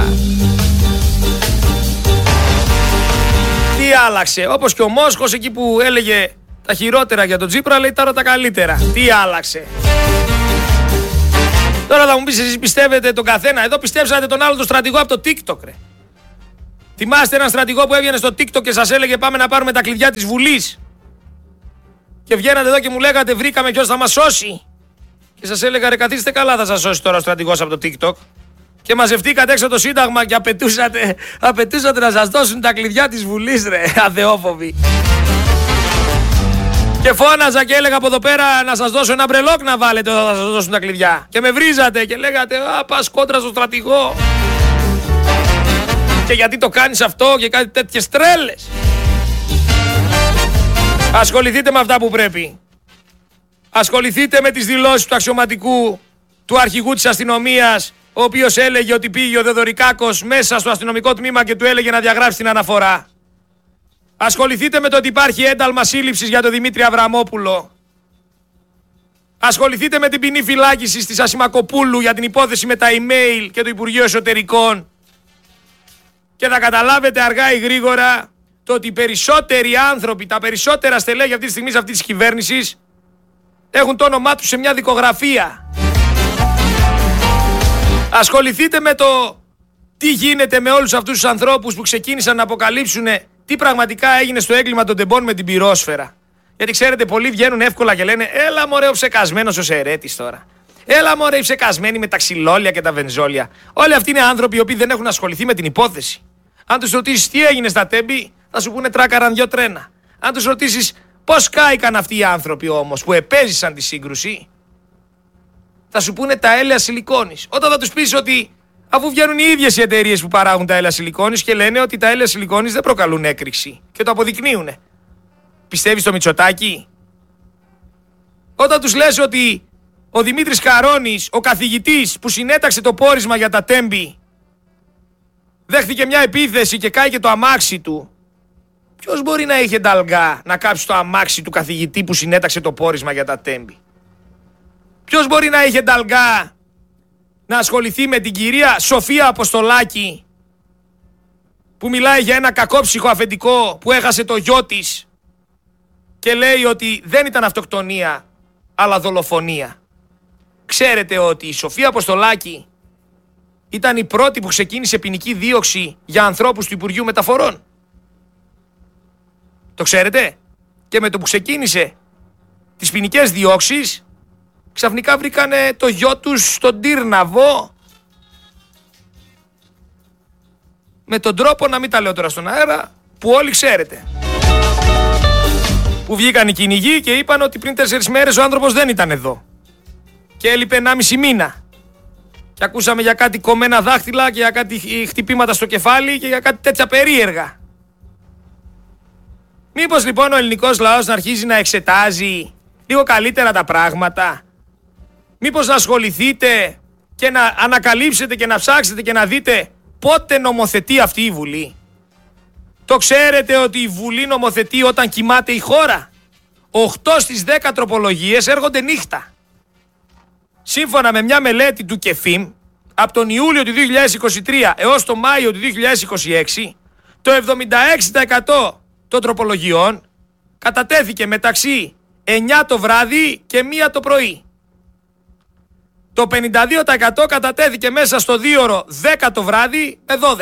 Τι άλλαξε? Όπως και ο Μόσχος εκεί που έλεγε τα χειρότερα για τον Τσίπρα, λέει τώρα τα καλύτερα. Τι άλλαξε? Τώρα θα μου πεις εσείς πιστεύετε τον καθένα. Εδώ πιστέψατε τον άλλο τον στρατηγό από το TikTok, ρε. Θυμάστε έναν στρατηγό που έβγαινε στο TikTok και σας έλεγε πάμε να πάρουμε τα κλειδιά της Βουλής. Και βγαίνατε εδώ και μου λέγατε βρήκαμε ποιος θα μας σώσει. Και σας έλεγα ρε καθίστε καλά, θα σας σώσει τώρα ο στρατηγός από το TikTok. Και μαζευτήκατε έξω το Σύνταγμα και απαιτούσατε να σας δώσουν τα κλειδιά της Βουλής, ρε, αθεόφοβοι. Και φώναζα και έλεγα από εδώ πέρα να σας δώσω ένα μπρελόκ να βάλετε όταν θα σας δώσουν τα κλειδιά. Και με βρίζατε και λέγατε πας κόντρα στο στρατηγό. Και γιατί το κάνεις αυτό και κάτι τέτοιες τρέλες. Ασχοληθείτε με αυτά που πρέπει. Ασχοληθείτε με τις δηλώσεις του αξιωματικού, του αρχηγού της αστυνομίας, ο οποίος έλεγε ότι πήγε ο Θεοδωρικάκος μέσα στο αστυνομικό τμήμα και του έλεγε να διαγράψει την αναφορά. Ασχοληθείτε με το ότι υπάρχει ένταλμα σύλληψης για τον Δημήτρη Αβραμόπουλο. Ασχοληθείτε με την ποινή φυλάκισης της Ασημακοπούλου για την υπόθεση με τα email και το Υπουργείο Εσωτερικών. Και θα καταλάβετε αργά ή γρήγορα το ότι οι περισσότεροι άνθρωποι, τα περισσότερα στελέχη αυτή τη στιγμή σε αυτή της κυβέρνησης έχουν το όνομά τους σε μια δικογραφία. Ασχοληθείτε με το τι γίνεται με όλους αυτούς τους ανθρώπους που ξεκίνησαν να αποκαλύψουν τι πραγματικά έγινε στο έγκλημα των τεμπών με την πυρόσφαιρα. Γιατί ξέρετε, πολλοί βγαίνουν εύκολα και λένε έλα μωρέ ο ψεκασμένος ο Σερέτης τώρα. Έλα μωρέ οι ψεκασμένοι με τα ξυλόλια και τα βενζόλια. Όλοι αυτοί είναι άνθρωποι οι οποίοι δεν έχουν ασχοληθεί με την υπόθεση. Αν τους ρωτήσεις τι έγινε στα Τέμπη, θα σου πούνε τράκαραν 2 τρένα. Αν τους ρωτήσεις πώς κάηκαν αυτοί οι άνθρωποι όμως που επέζησαν τη σύγκρουση, θα σου πούνε τα έλαια σιλικόνης. Όταν θα τους πεις ότι αφού βγαίνουν οι ίδιες οι εταιρείες που παράγουν τα έλαια σιλικόνης και λένε ότι τα έλαια σιλικόνης δεν προκαλούν έκρηξη και το αποδεικνύουνε. Πιστεύεις στο Μητσοτάκη? Όταν τους λες ότι ο Δημήτρης Χαρώνης, ο καθηγητής που συνέταξε το πόρισμα για τα Τέμπη, δέχτηκε μια επίθεση και κάηκε το αμάξι του, ποιος μπορεί να είχε νταλγκά να κάψει το αμάξι του καθηγητή που συνέταξε το πόρισμα για τα Τέμπη? Ποιος μπορεί να είχε νταλγκά να ασχοληθεί με την κυρία Σοφία Αποστολάκη που μιλάει για ένα κακόψυχο αφεντικό που έχασε το γιο της και λέει ότι δεν ήταν αυτοκτονία αλλά δολοφονία? Ξέρετε ότι η Σοφία Αποστολάκη ήταν η πρώτη που ξεκίνησε ποινική δίωξη για ανθρώπους του Υπουργείου Μεταφορών? Το ξέρετε? Και με το που ξεκίνησε τις ποινικές διώξεις, ξαφνικά βρήκανε το γιο τους στον Τύρναβο με τον τρόπο, να μην τα λέω τώρα στον αέρα, που όλοι ξέρετε. Που βγήκαν οι κυνηγοί και είπαν ότι πριν 4 μέρες ο άνθρωπος δεν ήταν εδώ. Και έλειπε 1,5 μήνα. Και ακούσαμε για κάτι κομμένα δάχτυλα και για κάτι χτυπήματα στο κεφάλι και για κάτι τέτοια περίεργα. Μήπως λοιπόν ο ελληνικός λαός να αρχίζει να εξετάζει λίγο καλύτερα τα πράγματα? Μήπως να ασχοληθείτε και να ανακαλύψετε και να ψάξετε και να δείτε πότε νομοθετεί αυτή η Βουλή? Το ξέρετε ότι η Βουλή νομοθετεί όταν κοιμάται η χώρα? 8 στις 10 τροπολογίες έρχονται νύχτα. Σύμφωνα με μια μελέτη του ΚΕΦΙΜ, από τον Ιούλιο του 2023 έως τον Μάιο του 2026, το 76% των τροπολογιών κατατέθηκε μεταξύ 9 το βράδυ και 1 το πρωί. Το 52% κατατέθηκε μέσα στο 2ωρο 10 το βράδυ με 12.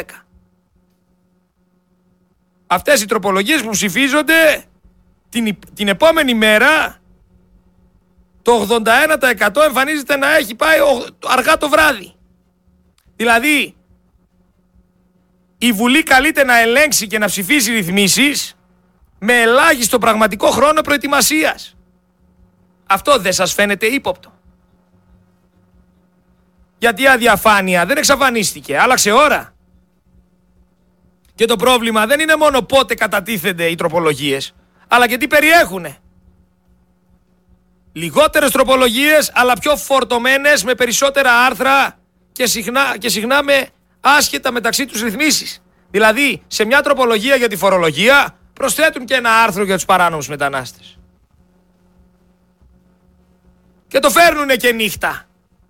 Αυτές οι τροπολογίες που ψηφίζονται την επόμενη μέρα, το 81% εμφανίζεται να έχει πάει αργά το βράδυ. Δηλαδή, η Βουλή καλείται να ελέγξει και να ψηφίσει ρυθμίσεις με ελάχιστο πραγματικό χρόνο προετοιμασίας. Αυτό δεν σας φαίνεται ύποπτο? Γιατί η αδιαφάνεια δεν εξαφανίστηκε, άλλαξε ώρα. Και το πρόβλημα δεν είναι μόνο πότε κατατίθενται οι τροπολογίες, αλλά και τι περιέχουνε. Λιγότερες τροπολογίες, αλλά πιο φορτωμένες με περισσότερα άρθρα και συχνά με άσχετα μεταξύ τους ρυθμίσεις. Δηλαδή, σε μια τροπολογία για τη φορολογία προσθέτουν και ένα άρθρο για τους παράνομους μετανάστες. Και το φέρνουνε και νύχτα.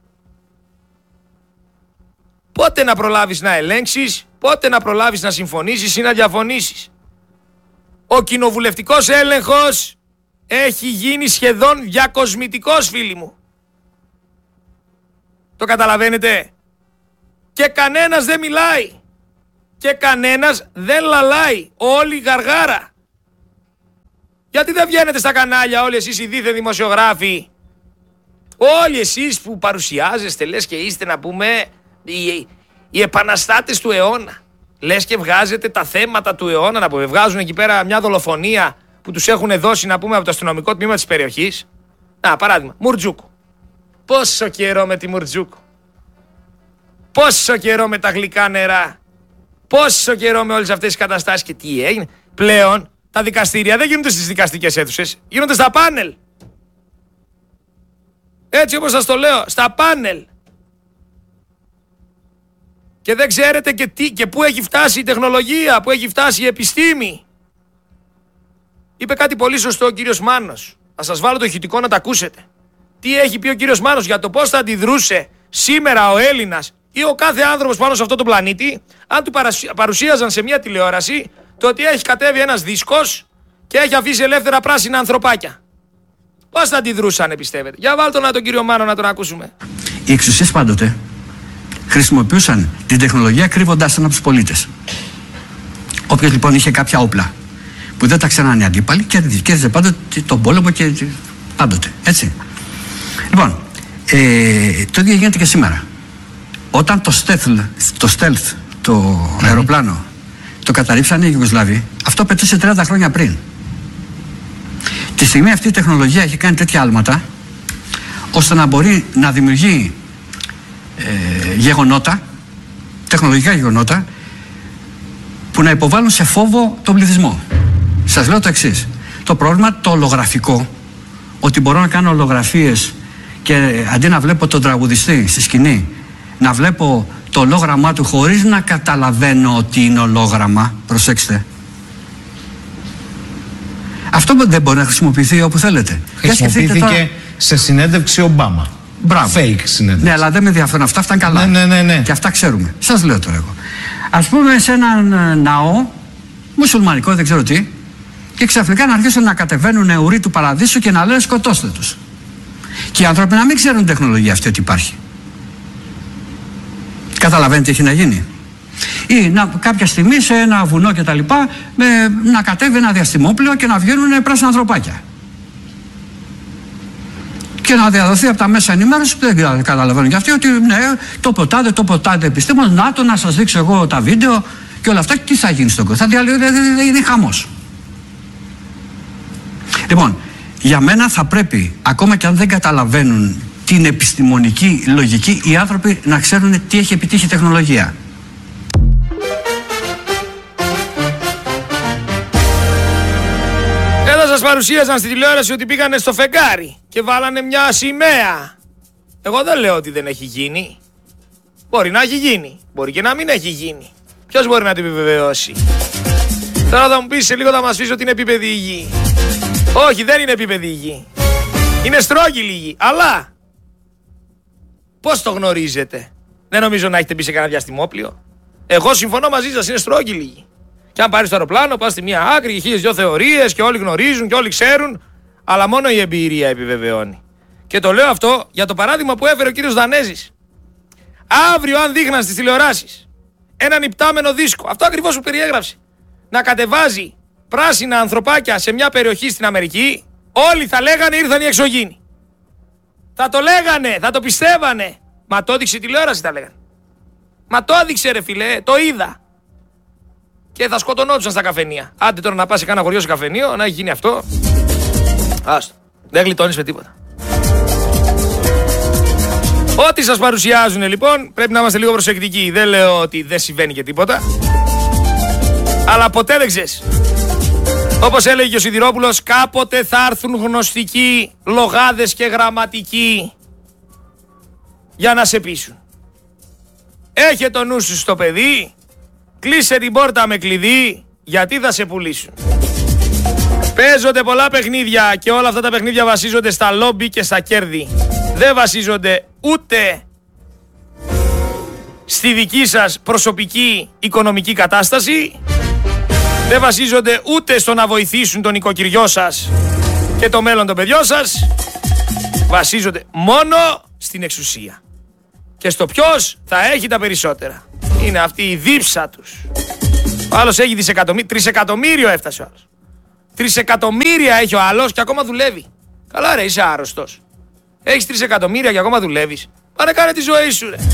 Πότε να προλάβεις να ελέγξεις, πότε να προλάβεις να συμφωνήσεις ή να διαφωνήσεις? Ο κοινοβουλευτικός έλεγχος έχει γίνει σχεδόν διακοσμητικός, φίλοι μου. Το καταλαβαίνετε? Και κανένας δεν μιλάει. Και κανένας δεν λαλάει. Όλοι γαργάρα. Γιατί δεν βγαίνετε στα κανάλια όλοι εσείς οι δίθεν δημοσιογράφοι? Όλοι εσείς που παρουσιάζεστε, λες και είστε, να πούμε, οι επαναστάτες του αιώνα. Λες και βγάζετε τα θέματα του αιώνα, να πούμε. Βγάζουν εκεί πέρα μια δολοφονία που τους έχουν δώσει, να πούμε, από το αστυνομικό τμήμα της περιοχής. Παράδειγμα, Μουρτζούκου. Πόσο καιρό με τη Μουρτζούκου. Πόσο καιρό με τα γλυκά νερά. Πόσο καιρό με όλες αυτές τις καταστάσεις. Και τι έγινε? Πλέον τα δικαστήρια δεν γίνονται στις δικαστικές αίθουσες. Γίνονται στα πάνελ. Έτσι όπως σας το λέω, στα πάνελ. Και δεν ξέρετε και πού έχει φτάσει η τεχνολογία, πού έχει φτάσει η επιστήμη. Είπε κάτι πολύ σωστό ο κύριος Μάνος. Θα σας βάλω το ηχητικό να τα ακούσετε. Τι έχει πει ο κύριος Μάνος για το πώς θα αντιδρούσε σήμερα ο Έλληνας ή ο κάθε άνθρωπος πάνω σε αυτό το πλανήτη, αν του παρουσίαζαν σε μια τηλεόραση το ότι έχει κατέβει ένας δίσκος και έχει αφήσει ελεύθερα πράσινα ανθρωπάκια. Πώς θα αντιδρούσαν, πιστεύετε? Για βάλτε τον κύριο Μάνο να τον ακούσουμε. Οι εξουσίες πάντοτε χρησιμοποιούσαν την τεχνολογία κρύβοντάς την από τους πολίτες. Όποιος λοιπόν είχε κάποια όπλα που δεν τα ξέραν οι αντίπαλοι και κέρδιζε πάντοτε τον πόλεμο και πάντοτε, έτσι. Λοιπόν, το ίδιο γίνεται και σήμερα. Όταν το stealth, το αεροπλάνο, το καταρρίψανε οι Ιουγκοσλάβοι, αυτό πετούσε 30 χρόνια πριν. Τη στιγμή αυτή η τεχνολογία έχει κάνει τέτοια άλματα, ώστε να μπορεί να δημιουργεί γεγονότα, τεχνολογικά γεγονότα, που να υποβάλουν σε φόβο τον πληθυσμό. Σας λέω το εξής. Το πρόβλημα το ολογραφικό, ότι μπορώ να κάνω ολογραφίες και αντί να βλέπω τον τραγουδιστή στη σκηνή, να βλέπω το ολόγραμμά του χωρίς να καταλαβαίνω ότι είναι ολόγραμμα. Προσέξτε. Αυτό δεν μπορεί να χρησιμοποιηθεί όπου θέλετε. Χρησιμοποιήθηκε σε συνέντευξη Ομπάμα. Μπράβο. Fake συνέντευξη. Ναι, αλλά δεν με ενδιαφέρουν. Αυτά φτάνουν καλά. Ναι. Και αυτά ξέρουμε. Σας λέω τώρα εγώ. Ας πούμε σε έναν ναό, μουσουλμανικό, δεν ξέρω τι, και ξαφνικά να αρχίσουν να κατεβαίνουν ουροί του παραδείσου και να λένε σκοτώστε τους. Και οι άνθρωποι να μην ξέρουν τεχνολογία αυτή ότι υπάρχει. Καταλαβαίνετε τι έχει να γίνει? Ή κάποια στιγμή σε ένα βουνό και τα λοιπά να κατέβει ένα διαστημόπλαιο και να βγαίνουν πράσινα ανθρωπάκια. Και να διαδοθεί από τα μέσα ενημέρωση που δεν καταλαβαίνουν και αυτοί ότι ναι, το ποτάδε επιστήμονες, να σας δείξω εγώ τα βίντεο και όλα αυτά. Τι θα γίνει στον κόσμο? Θα είναι χαμός. Λοιπόν, για μένα θα πρέπει, ακόμα και αν δεν καταλαβαίνουν την επιστημονική λογική, οι άνθρωποι να ξέρουν τι έχει επιτύχει η τεχνολογία. Εδώ σας παρουσίαζαν στη τηλεόραση ότι πήγανε στο φεγγάρι και βάλανε μια σημαία. Εγώ δεν λέω ότι δεν έχει γίνει. Μπορεί να έχει γίνει, μπορεί και να μην έχει γίνει. Ποιος μπορεί να το επιβεβαιώσει? Τώρα θα μου πεις σε λίγο, θα μας πεις ότι είναι επίπεδη η γη. Όχι, δεν είναι επίπεδη η γη. Είναι στρόγγυλη η γη. Αλλά πώς το γνωρίζετε? Δεν νομίζω να έχετε μπει σε κανένα διαστημόπλιο. Εγώ συμφωνώ μαζί σας, είναι στρόγγυλη η γη. Και αν πάρεις το αεροπλάνο, πας στη μία άκρη, και 1002 θεωρίες και όλοι γνωρίζουν και όλοι ξέρουν, αλλά μόνο η εμπειρία επιβεβαιώνει. Και το λέω αυτό για το παράδειγμα που έφερε ο κύριος Δανέζης. Αύριο, αν δείχναν στις τηλεοράσεις έναν υπτάμενο δίσκο, αυτό ακριβώς που περιέγραψε, να κατεβάζει πράσινα ανθρωπάκια σε μια περιοχή στην Αμερική, όλοι θα λέγανε ήρθαν οι εξωγήινοι. Θα το λέγανε, θα το πιστεύανε. Μα το έδειξε η τηλεόραση, τα λέγανε. Μα το έδειξε, ρε φιλέ, το είδα. Και θα σκοτωνόντουσαν στα καφενεία. Άντε τώρα να πας σε κάνα χωριό σε καφενείο, να έχει γίνει αυτό. Άστο. Δεν γλιτώνεις με τίποτα. Ό,τι σας παρουσιάζουν λοιπόν, πρέπει να είμαστε λίγο προσεκτικοί. Δεν λέω ότι δεν συμβαίνει και τίποτα. Αλλά ποτέ δεν ξέρεις. Όπως έλεγε και ο Σιδηρόπουλος, κάποτε θα έρθουν γνωστικοί λογάδες και γραμματικοί για να σε πείσουν. Έχε το νου σου στο παιδί, κλείσε την πόρτα με κλειδί, γιατί θα σε πουλήσουν. Παίζονται πολλά παιχνίδια και όλα αυτά τα παιχνίδια βασίζονται στα λόμπι και στα κέρδη. Δεν βασίζονται ούτε στη δική σας προσωπική οικονομική κατάσταση, δεν βασίζονται ούτε στο να βοηθήσουν τον οικοκυριό σας και το μέλλον των παιδιών σας. Βασίζονται μόνο στην εξουσία. και στο ποιος θα έχει τα περισσότερα. Είναι αυτή η δίψα τους. Ο άλλος έχει τρισεκατομμύριο έφτασε ο άλλος. 3 εκατομμύρια έχει ο άλλος και ακόμα δουλεύει. Καλά ρε, είσαι άρρωστος. Έχεις 3 εκατομμύρια και ακόμα δουλεύεις. Πάνε κάνε τη ζωή σου ρε.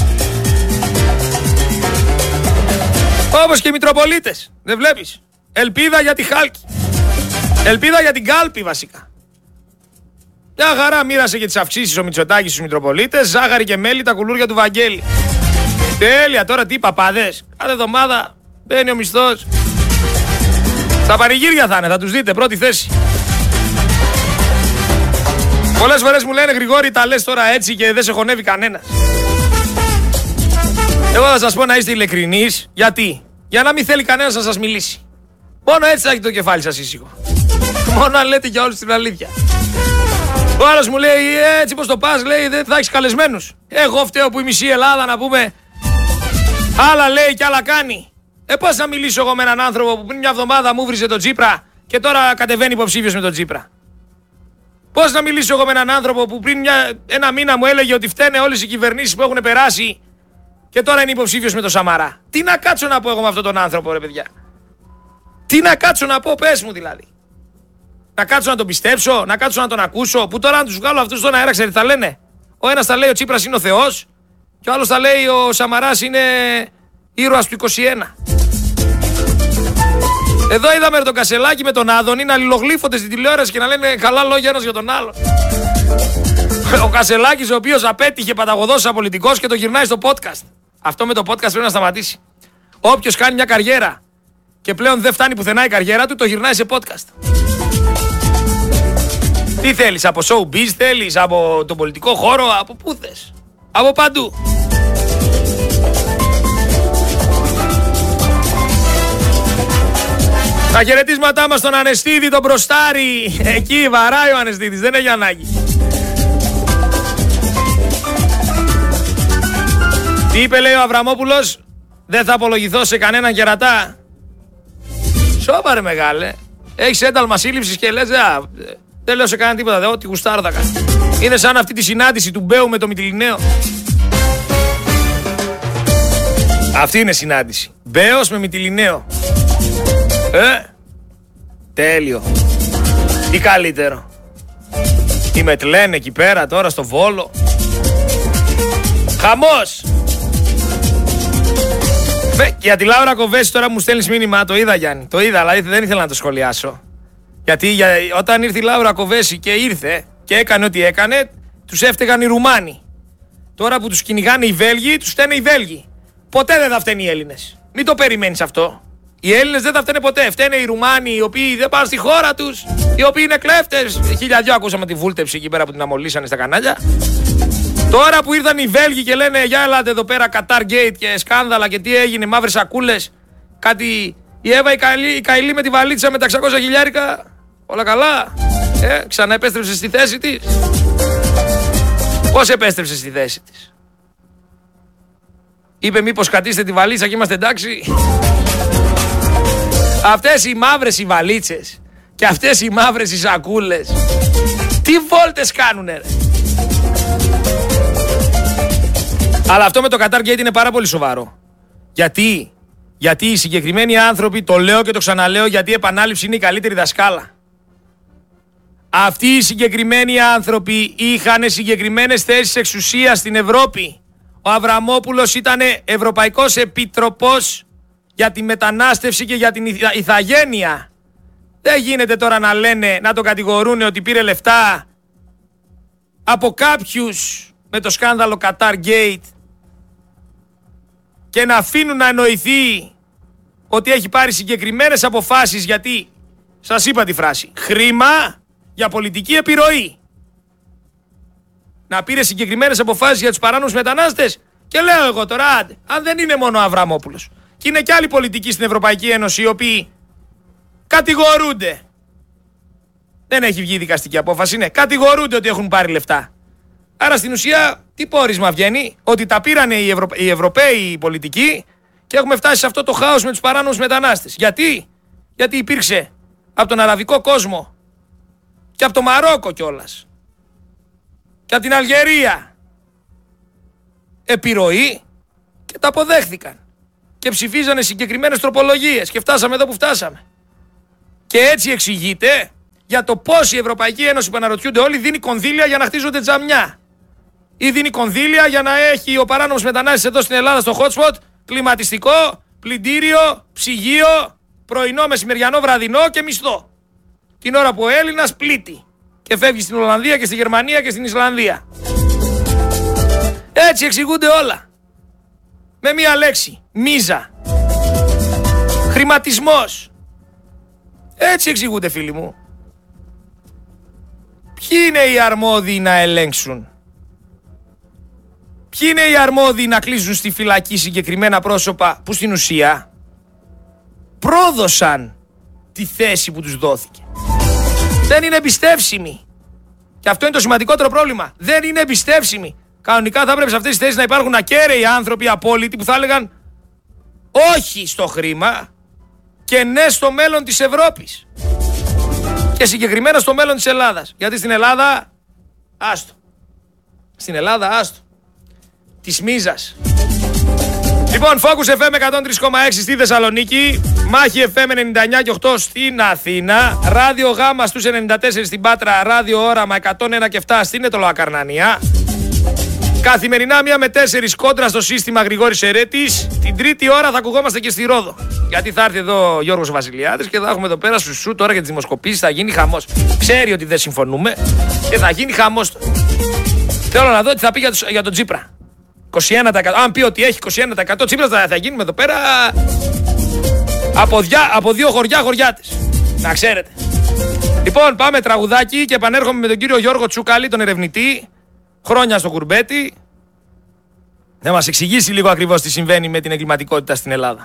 Όπως και οι Μητροπολίτες. Δεν βλέπεις. Ελπίδα για τη Χάλκη. Ελπίδα για την Κάλπη βασικά. Μια χαρά μοίρασε και τις αυξήσεις ο Μητσοτάκης στους Μητροπολίτες. Ζάχαρη και μέλι τα κουλούρια του Βαγγέλη. Τέλεια, τώρα τι παπάδες. Κάθε εβδομάδα μπαίνει ο μισθός. Στα πανηγύρια θα είναι, θα τους δείτε, πρώτη θέση. Πολλές φορές μου λένε Γρηγόρη, τα λες τώρα έτσι και δεν σε χωνεύει κανένας. Εγώ θα σας πω να είστε ειλικρινείς. Γιατί? Για να μην θέλει κανένας να σας μιλήσει. Μόνο έτσι θα έχει το κεφάλι σας ήσυχο. Μόνο αν λέτε για όλους την αλήθεια. Ο άλλος μου λέει έτσι πως το πας, λέει δεν θα έχεις καλεσμένους. Εγώ φταίω που η μισή Ελλάδα να πούμε άλλα λέει και άλλα κάνει. Πώς να μιλήσω εγώ με έναν άνθρωπο που πριν μια εβδομάδα μου βρίσκε τον Τσίπρα και τώρα κατεβαίνει υποψήφιος με τον Τσίπρα. Πώς να μιλήσω εγώ με έναν άνθρωπο που πριν ένα μήνα μου έλεγε ότι φταίνε όλες οι κυβερνήσεις που έχουν περάσει και τώρα είναι υποψήφιος με τον Σαμαρά. Τι να κάτσω να πω εγώ με αυτόν τον άνθρωπο ρε παιδιά. Τι να κάτσω να πω, πες μου δηλαδή. Να κάτσω να τον πιστέψω, να κάτσω να τον ακούσω, που τώρα αν τους βγάλω αυτούς στον αέρα ξέρετε θα λένε. Ο ένας θα λέει ο Τσίπρας είναι ο Θεός και ο άλλος θα λέει ο Σαμαράς είναι ήρωας του 21. Εδώ είδαμε τον Κασελάκη με τον Άδωνη να αλληλογλύφονται στην τηλεόραση και να λένε καλά λόγια ένας για τον άλλο. Ο Κασελάκης ο οποίος απέτυχε παταγωδός σαν πολιτικός και το γυρνάει στο podcast. Αυτό με το podcast πρέπει να σταματήσει. Όποιος κάνει μια καριέρα και πλέον δεν φτάνει πουθενά η καριέρα του, το γυρνάει σε podcast. Τι θέλεις, από showbiz θέλεις, από τον πολιτικό χώρο, από πού θες, από παντού. Τα χαιρετίσματά μας στον Ανεστίδη, τον Μπροστάρη. Εκεί βαράει ο Ανεστίδης, δεν έχει ανάγκη. Τι είπε λέει ο Αβραμόπουλος, δεν θα απολογηθώ σε κανέναν κερατά. Σώπα ρε μεγάλε, έχεις ένταλμα σύλληψης και λες δεν λέω σε κανέναν τίποτα, ό,τι γουστάρω θα κάνω. Είναι σαν αυτή τη συνάντηση του Μπέου με το Μυτιληναίο. Αυτή είναι συνάντηση. Μπέος με Μυτιληναίο. Τέλειο. Τι καλύτερο. Η Μετλέν εκεί πέρα τώρα στο Βόλο. Χαμός. Για τη Λάουρα Κοβέση τώρα μου στέλνεις μήνυμα. Το είδα Γιάννη. Το είδα αλλά δεν ήθελα να το σχολιάσω. Γιατί όταν ήρθε η Λάουρα Κοβέση και ήρθε και έκανε ό,τι έκανε, τους έφταιγαν οι Ρουμάνοι. Τώρα που τους κυνηγάνε οι Βέλγοι, τους φταίνε οι Βέλγοι. Ποτέ δεν θα φταίνουν οι Έλληνες. Μην το περιμένεις αυτό. Οι Έλληνες δεν θα φταίνε ποτέ. Φταίνε οι Ρουμάνοι οι οποίοι δεν πάνε στη χώρα τους, οι οποίοι είναι κλέφτες. 1002 ακούσαμε τη βούλτεψη εκεί πέρα που την αμολύσανε στα κανάλια. Τώρα που ήρθαν οι Βέλγοι και λένε για ελάτε εδώ πέρα Qatar Gate και σκάνδαλα και τι έγινε, μαύρες σακούλες. Κάτι. Η Εύα η Καηλή με τη βαλίτσα με τα 600 χιλιάρικα. Όλα καλά. Ξαναεπέστρεψε στη θέση της. Πώς επέστρεψε στη θέση της? Είπε μήπως κατήστε τη βαλίτσα και είμαστε εντάξει. Αυτές οι μαύρες οι βαλίτσες και αυτές οι μαύρες οι σακούλες τι βόλτες κάνουνε ρε. Αλλά αυτό με το Qatar Gate είναι πάρα πολύ σοβαρό. Γιατί οι συγκεκριμένοι άνθρωποι, το λέω και το ξαναλέω γιατί η επανάληψη είναι η καλύτερη δασκάλα. Αυτοί οι συγκεκριμένοι άνθρωποι είχαν συγκεκριμένες θέσεις εξουσίας στην Ευρώπη. Ο Αβραμόπουλος ήταν Ευρωπαϊκός Επίτροπος για τη μετανάστευση και για την ηθαγένεια. Δεν γίνεται τώρα να λένε, να το κατηγορούν ότι πήρε λεφτά από κάποιους με το σκάνδαλο Qatar Gate και να αφήνουν να εννοηθεί ότι έχει πάρει συγκεκριμένες αποφάσεις γιατί, σας είπα τη φράση, χρήμα για πολιτική επιρροή. Να πήρε συγκεκριμένες αποφάσεις για τους παράνομους μετανάστες και λέω εγώ τώρα, αν δεν είναι μόνο ο Αβραμόπουλος και είναι και άλλοι πολιτικοί στην Ευρωπαϊκή Ένωση οι οποίοι κατηγορούνται. Δεν έχει βγει δικαστική απόφαση, ναι. Κατηγορούνται ότι έχουν πάρει λεφτά. Άρα στην ουσία τι πόρισμα βγαίνει? Ότι τα πήρανε οι Ευρωπαίοι πολιτικοί και έχουμε φτάσει σε αυτό το χάος με τους παράνομους μετανάστες. Γιατί? Γιατί υπήρξε από τον αραβικό κόσμο και από το Μαρόκο κιόλας και από την Αλγερία επιρροή και τα αποδέχθηκαν. Και ψηφίζανε συγκεκριμένες τροπολογίες και φτάσαμε εδώ που φτάσαμε. Και έτσι εξηγείται για το πώς η Ευρωπαϊκή Ένωση, που αναρωτιούνται όλοι, δίνει κονδύλια για να χτίζονται τζαμιά. Ή δίνει κονδύλια για να έχει ο παράνομος μετανάστης εδώ στην Ελλάδα στο hotspot κλιματιστικό, πλυντήριο, ψυγείο, πρωινό, μεσημεριανό, βραδινό και μισθό. Την ώρα που ο Έλληνας πλήττει και φεύγει στην Ολλανδία και στη Γερμανία και στην Ισλανδία. Έτσι εξηγούνται όλα. Με μία λέξη. Μίζα. Χρηματισμός. Έτσι εξηγούνται, φίλοι μου. Ποιοι είναι οι αρμόδιοι να ελέγξουν? Ποιοι είναι οι αρμόδιοι να κλείσουν στη φυλακή συγκεκριμένα πρόσωπα που στην ουσία πρόδωσαν τη θέση που τους δόθηκε? Δεν είναι εμπιστεύσιμοι. Και αυτό είναι το σημαντικότερο πρόβλημα. Δεν είναι εμπιστεύσιμοι. Κανονικά θα πρέπει σε αυτές τις θέσεις να υπάρχουν ακέραιοι άνθρωποι απόλυτοι που θα έλεγαν όχι στο χρήμα και ναι στο μέλλον της Ευρώπης. Και συγκεκριμένα στο μέλλον της Ελλάδας. Γιατί στην Ελλάδα, άστο. Στην Ελλάδα, άστο. Της μίζας. Λοιπόν, Focus FM 103,6 στη Θεσσαλονίκη, Μάχη FM 99 και 8 στην Αθήνα, Ράδιο Γάμα στους 94 στην Πάτρα, Ράδιο Όραμα 101 και 7 στην Ετωλοακαρνανία. Καθημερινά 1 με 4 κόντρα στο σύστημα Γρηγόρης Ερέτης. Την τρίτη ώρα θα ακουγόμαστε και στη Ρόδο. Γιατί θα έρθει εδώ ο Γιώργος Βασιλιάδης και θα έχουμε εδώ πέρα σου τώρα για τις δημοσκοπήσεις. Θα γίνει χαμός. Ξέρει ότι δεν συμφωνούμε και θα γίνει χαμός. Θέλω να δω τι θα πει για τον Τσίπρα. 21%. Αν πει ότι έχει 21% Τσίπρας, θα γίνουμε εδώ πέρα από δύο χωριάτες. Να ξέρετε. Λοιπόν, πάμε τραγουδάκι και επανέρχομαι με τον κύριο Γιώργο Τσούκαλη, τον ερευνητή. Χρόνια στο κουρμπέτι. Να μας εξηγήσει λίγο ακριβώς τι συμβαίνει με την εγκληματικότητα στην Ελλάδα.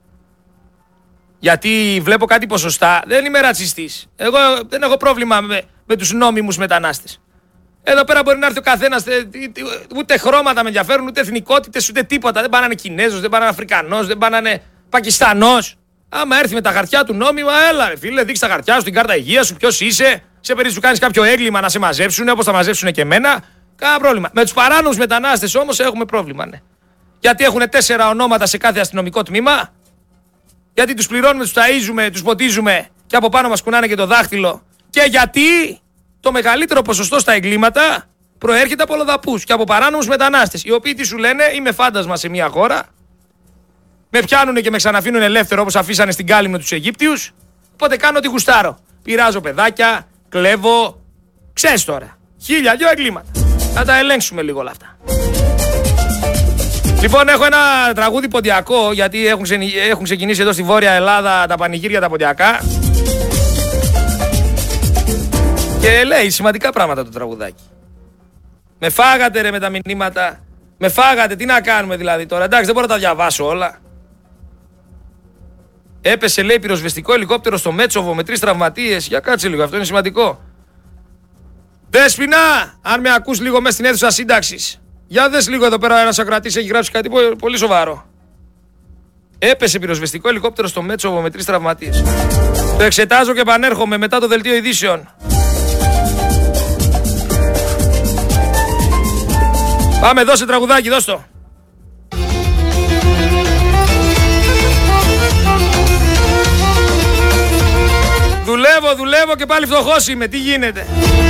Γιατί βλέπω κάτι ποσοστά. Δεν είμαι ρατσιστής. Εγώ δεν έχω πρόβλημα με τους νόμιμους μετανάστες. Εδώ πέρα μπορεί να έρθει ο καθένας, ούτε χρώματα με ενδιαφέρουν, ούτε εθνικότητες, ούτε τίποτα. Δεν πάνε να είναι Κινέζος, δεν πάνε να είναι Αφρικανός, δεν πάνε να είναι Πακιστανός. Άμα έρθει με τα χαρτιά του νόμιμα, έλα ρε φίλε, δείξει τα χαρτιά σου, την κάρτα υγείας σου, ποιος είσαι. Σε περίπτωση που κάνεις κάποιο έγκλημα να σε μαζέψουν, όπως θα μαζέψουν και εμένα, κανένα πρόβλημα. Με τους παράνομους μετανάστες όμως έχουμε πρόβλημα, ναι. Γιατί έχουν 4 ονόματα σε κάθε αστυνομικό τμήμα. Γιατί τους πληρώνουμε, τους ταΐζουμε, τους ποτίζουμε και από πάνω μας κουνάνε και το δάχτυλο. Και γιατί το μεγαλύτερο ποσοστό στα εγκλήματα προέρχεται από λοδαπούς και από παράνομους μετανάστες. Οι οποίοι τι σου λένε, είμαι φάντασμα σε μια χώρα. Με πιάνουνε και με ξαναφύνουνε ελεύθερο όπως αφήσανε στην Κάλυμνο τους Αιγύπτιους. Οπότε κάνω ό,τι γουστάρω. Πειράζω παιδάκια, κλέβω. Ξέρεις τώρα. 1002 εγκλήματα. Να τα ελέγξουμε λίγο όλα αυτά. Λοιπόν, έχω ένα τραγούδι ποντιακό, γιατί έχουν ξεκινήσει εδώ στη Βόρεια Ελλάδα τα πανηγύρια τα ποντιακά. Και λέει σημαντικά πράγματα το τραγουδάκι. Με φάγατε ρε με τα μηνύματα. Με φάγατε, τι να κάνουμε δηλαδή τώρα. Εντάξει, δεν μπορώ να τα διαβάσω όλα. Έπεσε, λέει, πυροσβεστικό ελικόπτερο στο Μέτσοβο με 3 τραυματίες. Για κάτσε λίγο, αυτό είναι σημαντικό. Δέσποινα, αν με ακούς λίγο μέσα στην αίθουσα σύνταξης. Για δες λίγο εδώ πέρα, ένας ακροατής έχει γράψει κάτι πολύ σοβαρό. Έπεσε πυροσβεστικό ελικόπτερο στο Μέτσοβο με 3 τραυματίες. Το εξετάζω και επανέρχομαι μετά το δελτίο ειδήσεων. Πάμε, δώσε τραγουδάκι, δώσ' το. Δουλεύω και πάλι φτωχός είμαι. Τι γίνεται?